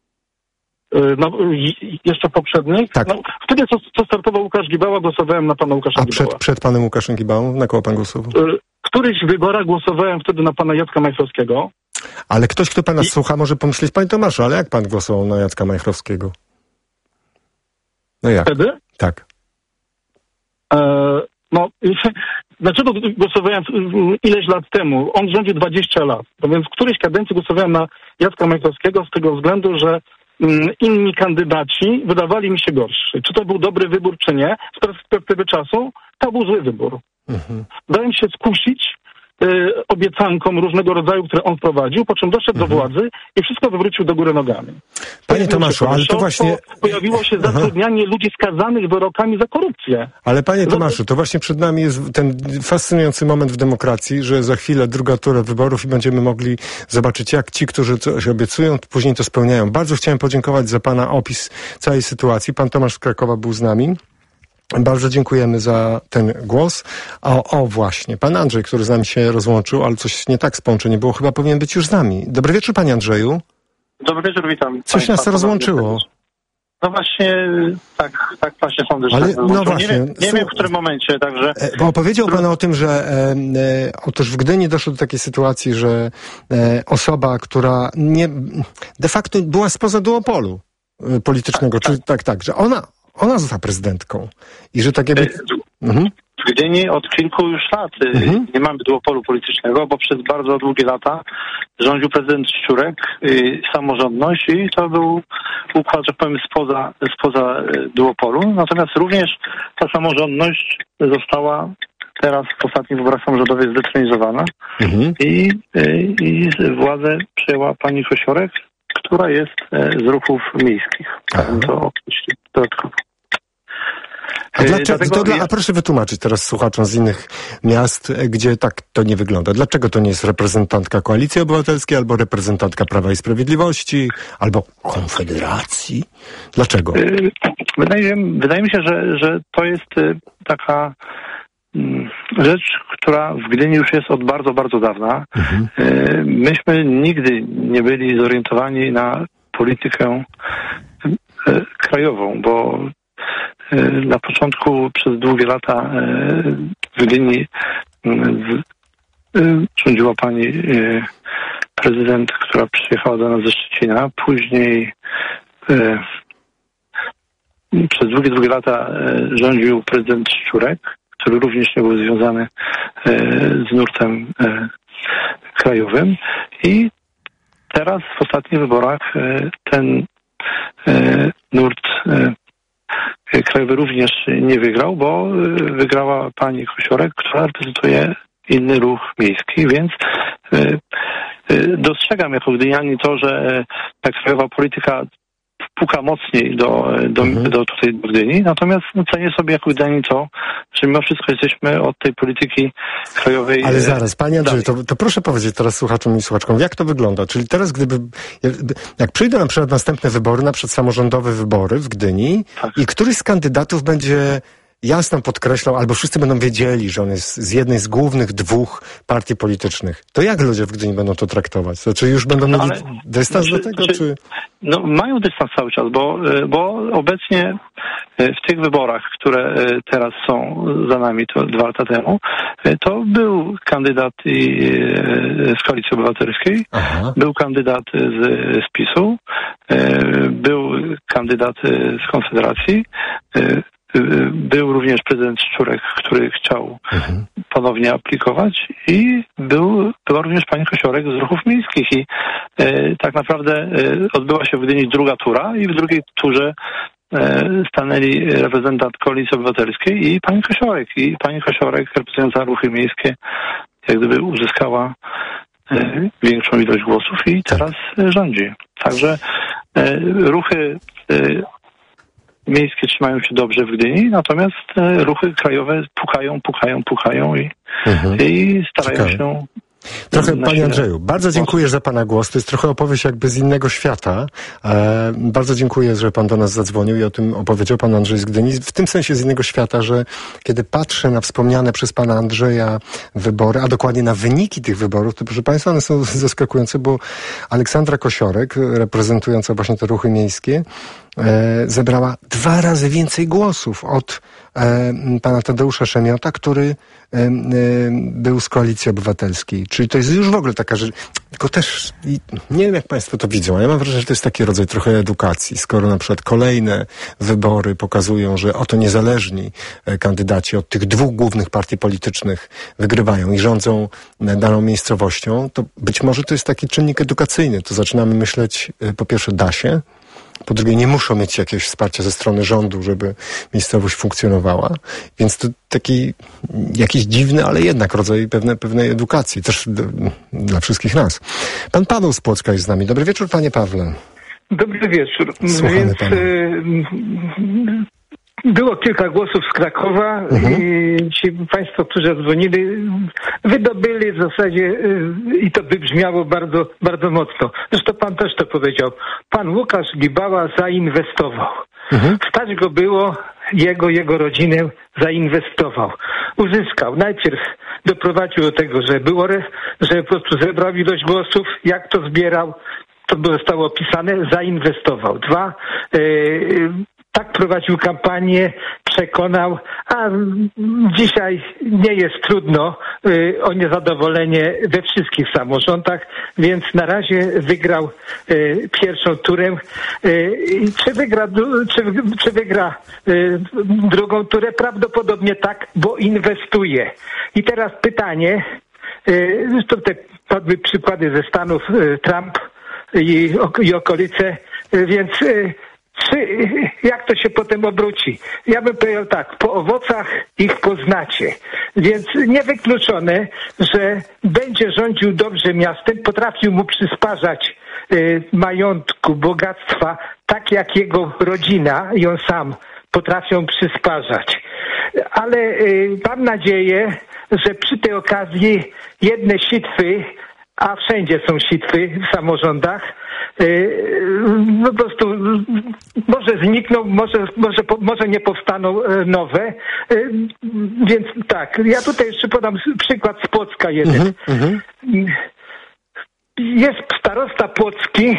Speaker 9: Y, No, i- jeszcze poprzednich?
Speaker 1: Tak.
Speaker 9: No, wtedy, co, co startował Łukasz Gibała, głosowałem na pana Łukasza
Speaker 1: A
Speaker 9: Gibała.
Speaker 1: przed, przed panem Łukaszem Gibałą? Na kogo pan głosował?
Speaker 9: Y, W którychś wyborach głosowałem wtedy na pana Jacka Majchrowskiego.
Speaker 1: Ale ktoś, kto pana słucha, może pomyśleć, panie Tomaszu, ale jak pan głosował na Jacka Majchrowskiego? No jak?
Speaker 9: Wtedy?
Speaker 1: Tak.
Speaker 9: E, no, dlaczego głosowałem w- ileś lat temu? On rządził dwadzieścia lat. No więc w którejś kadencji głosowałem na Jacka Majchrowskiego z tego względu, że mm, inni kandydaci wydawali mi się gorszy. Czy to był dobry wybór, czy nie? Z perspektywy czasu to był zły wybór.
Speaker 1: Mhm.
Speaker 9: Dałem się skusić y, obiecankom różnego rodzaju, które on wprowadził, po czym doszedł
Speaker 1: Mhm.
Speaker 9: do władzy i wszystko wywrócił do góry nogami.
Speaker 1: Panie
Speaker 9: Pojawiło się
Speaker 1: Tomaszu, ale to
Speaker 9: kolesiostwo,
Speaker 1: właśnie...
Speaker 9: Pojawiło się
Speaker 1: Aha.
Speaker 9: zatrudnianie ludzi skazanych wyrokami za korupcję.
Speaker 1: Ale panie Tomaszu, to właśnie przed nami jest ten fascynujący moment w demokracji, że za chwilę druga tura wyborów i będziemy mogli zobaczyć, jak ci, którzy coś obiecują, później to spełniają. Bardzo chciałem podziękować za pana opis całej sytuacji. Pan Tomasz z Krakowa był z nami. Bardzo dziękujemy za ten głos. O, o właśnie, pan Andrzej, który z nami się rozłączył, ale coś nie tak z połączeniem było, chyba powinien być już z nami. Dobry wieczór, panie Andrzeju.
Speaker 10: Dobry wieczór, witam.
Speaker 1: Coś
Speaker 10: Państwa
Speaker 1: nas rozłączyło.
Speaker 10: No właśnie, tak, tak właśnie sądzę, że
Speaker 1: Ale-
Speaker 10: tak
Speaker 1: no
Speaker 10: rozłączyło.
Speaker 1: właśnie,
Speaker 10: Nie wiem, nie
Speaker 1: słuch-
Speaker 10: wiem w którym momencie, także...
Speaker 1: E, Bo opowiedział pan o tym, że e, e, otóż w Gdyni doszło do takiej sytuacji, że e, osoba, która nie, de facto była spoza duopolu e, politycznego, czy tak, tak, że ona, ona została prezydentką i że tak jakby... Mhm.
Speaker 10: W Gdyni od kilku już lat y,
Speaker 1: Mhm.
Speaker 10: nie mamy duopolu politycznego, bo przez bardzo długie lata rządził prezydent Szczurek, y, samorządność i to był układ, że powiem, spoza, spoza y, duopolu. Natomiast również ta samorządność została teraz w ostatnich wyborach samorządowych zdetronizowana
Speaker 1: Mhm.
Speaker 10: i, y, i władzę przejęła pani Kosiorek, która jest y, z ruchów miejskich. Tak bym to określił dodatkowo.
Speaker 1: A,
Speaker 10: Y,
Speaker 1: dlaczego,
Speaker 10: dlatego
Speaker 1: to dla,
Speaker 10: ja-
Speaker 1: a proszę wytłumaczyć teraz słuchaczom z innych miast, e, gdzie tak to nie wygląda. Dlaczego to nie jest reprezentantka Koalicji Obywatelskiej, albo reprezentantka Prawa i Sprawiedliwości, albo Konfederacji? Dlaczego?
Speaker 10: Y, Wydaje, wydaje mi się, że, że to jest y, taka mm, rzecz, która w Gdyni już jest od bardzo, bardzo dawna.
Speaker 1: Mhm.
Speaker 10: Y, Myśmy nigdy nie byli zorientowani na politykę krajową, bo na początku przez długie lata w Gdyni rządziła pani prezydent, która przyjechała do nas ze Szczecina. Później przez długie, długie lata rządził prezydent Szczurek, który również nie był związany z nurtem krajowym. I teraz w ostatnich wyborach ten nurt krajowy również nie wygrał, bo wygrała pani Kosiorek, która reprezentuje inny ruch miejski, więc dostrzegam jako gdynianin to, że ta krajowa polityka puka mocniej do, do, mhm. do tutaj do Gdyni, natomiast no, cenię sobie jako gdynianin to, że mimo wszystko jesteśmy od tej polityki krajowej.
Speaker 1: Ale zaraz, panie Andrzeju, to, to proszę powiedzieć teraz słuchaczom i słuchaczkom, jak to wygląda? Czyli teraz, gdyby, jak przyjdą na przykład następne wybory, na przykład samorządowe wybory w Gdyni tak. i któryś z kandydatów będzie jasno podkreślał, albo wszyscy będą wiedzieli, że on jest z jednej z głównych dwóch partii politycznych, to jak ludzie w Gdyni będą to traktować? To czy już będą no, mieli dystans czy, do tego? Czy, czy...
Speaker 10: No mają dystans cały czas, bo, bo obecnie w tych wyborach, które teraz są za nami, to dwa lata temu, to był kandydat z Koalicji Obywatelskiej, Aha. był kandydat z, z PiSu, był kandydat z Konfederacji, był również prezydent Szczurek, który chciał mhm. ponownie aplikować i był, była również pani Kosiorek z ruchów miejskich i e, tak naprawdę e, odbyła się w Gdyni druga tura i w drugiej turze e, stanęli reprezentant Koalicji Obywatelskiej i pani Kosiorek. I pani Kosiorek reprezentująca ruchy miejskie jak gdyby uzyskała e, większą ilość głosów i teraz e, rządzi. Także e, ruchy e, miejskie trzymają się dobrze w Gdyni, natomiast e, ruchy krajowe pukają, pukają, pukają i, mhm. i starają Ciekawe. się...
Speaker 1: Trochę, panie Andrzeju, bardzo dziękuję za pana głos. To jest trochę opowieść jakby z innego świata. E, bardzo dziękuję, że pan do nas zadzwonił i o tym opowiedział pan Andrzej z Gdyni. W tym sensie z innego świata, że kiedy patrzę na wspomniane przez pana Andrzeja wybory, a dokładnie na wyniki tych wyborów, to proszę państwa, one są zaskakujące, bo Aleksandra Kosiorek, reprezentująca właśnie te ruchy miejskie, E, zebrała dwa razy więcej głosów od e, pana Tadeusza Szemiota, który e, e, był z Koalicji Obywatelskiej. Czyli to jest już w ogóle taka rzecz, tylko też nie wiem, jak państwo to widzą, ale ja mam wrażenie, że to jest taki rodzaj trochę edukacji. Skoro na przykład kolejne wybory pokazują, że oto niezależni kandydaci od tych dwóch głównych partii politycznych wygrywają i rządzą daną miejscowością, to być może to jest taki czynnik edukacyjny. To zaczynamy myśleć, po pierwsze, da się, po drugie, nie muszą mieć jakiegoś wsparcia ze strony rządu, żeby miejscowość funkcjonowała. Więc to taki jakiś dziwny, ale jednak rodzaj pewne, pewnej edukacji, też d- dla wszystkich nas. Pan Paweł z Płocka jest z nami. Dobry wieczór, panie Pawle.
Speaker 11: Dobry wieczór.
Speaker 1: Słuchamy
Speaker 11: Więc
Speaker 1: pana.
Speaker 11: y, było kilka głosów z Krakowa mhm. i ci państwo, którzy dzwonili, wydobyli w zasadzie y, i to wybrzmiało bardzo, bardzo mocno. Zresztą pan też to powiedział. Pan Łukasz Gibała zainwestował. Mhm. Stać go było, jego, jego rodzinę zainwestował. Uzyskał. Najpierw doprowadził do tego, że było, że po prostu zebrał ilość głosów, jak to zbierał, to zostało opisane, zainwestował. Dwa, yy, tak prowadził kampanię, przekonał, a dzisiaj nie jest trudno y, o niezadowolenie we wszystkich samorządach, więc na razie wygrał y, pierwszą turę. Y, czy wygra, czy, czy wygra y, drugą turę? Prawdopodobnie tak, bo inwestuje. I teraz pytanie, y, zresztą te padły przykłady ze Stanów, y, Trump i, i okolice, y, więc... Y, Czy, jak to się potem obróci? Ja bym powiedział tak, po owocach ich poznacie. Więc niewykluczone, że będzie rządził dobrze miastem, potrafił mu przysparzać y, majątku, bogactwa, tak jak jego rodzina i on sam potrafią przysparzać. Ale y, mam nadzieję, że przy tej okazji jedne sitwy, a wszędzie są sitwy w samorządach, po prostu może znikną, może, może, może nie powstaną nowe. Więc tak, ja tutaj jeszcze podam przykład z Płocka jeden. Mm-hmm. Jest starosta Płocki, się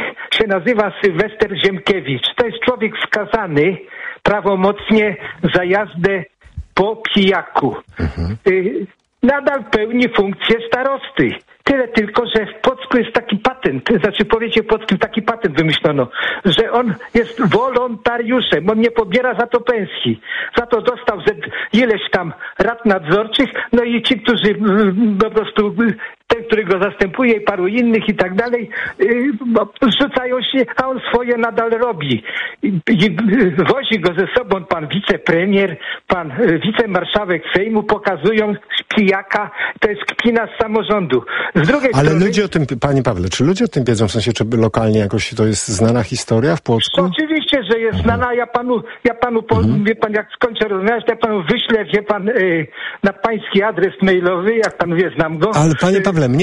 Speaker 11: się nazywa Sylwester Ziemkiewicz. To jest człowiek skazany prawomocnie za jazdę po pijaku. Mhm. Nadal pełni funkcję starosty. Tyle tylko, że w Płocku jest taki patent, znaczy w powiecie płockim taki patent wymyślono, że on jest wolontariuszem, on nie pobiera za to pensji. Za to dostał ze ileś tam rad nadzorczych, no i ci, którzy po prostu, ten, który go zastępuje i paru innych i tak dalej, rzucają się, a on swoje nadal robi. I, i wozi go ze sobą pan wicepremier, pan wicemarszałek Sejmu, pokazują pijaka, to jest kpina z samorządu. Z drugiej
Speaker 1: Ale
Speaker 11: strony,
Speaker 1: ludzie o tym, panie Pawle, czy ludzie o tym wiedzą, w sensie, czy lokalnie jakoś to jest znana historia w Płocku?
Speaker 11: Oczywiście, że jest znana. Ja panu, ja panu mhm. wie pan, jak skończę rozmawiać, to ja panu wyślę, wie pan, yy, na pański adres mailowy, jak pan wie, znam go.
Speaker 1: Ale panie Pawle, mnie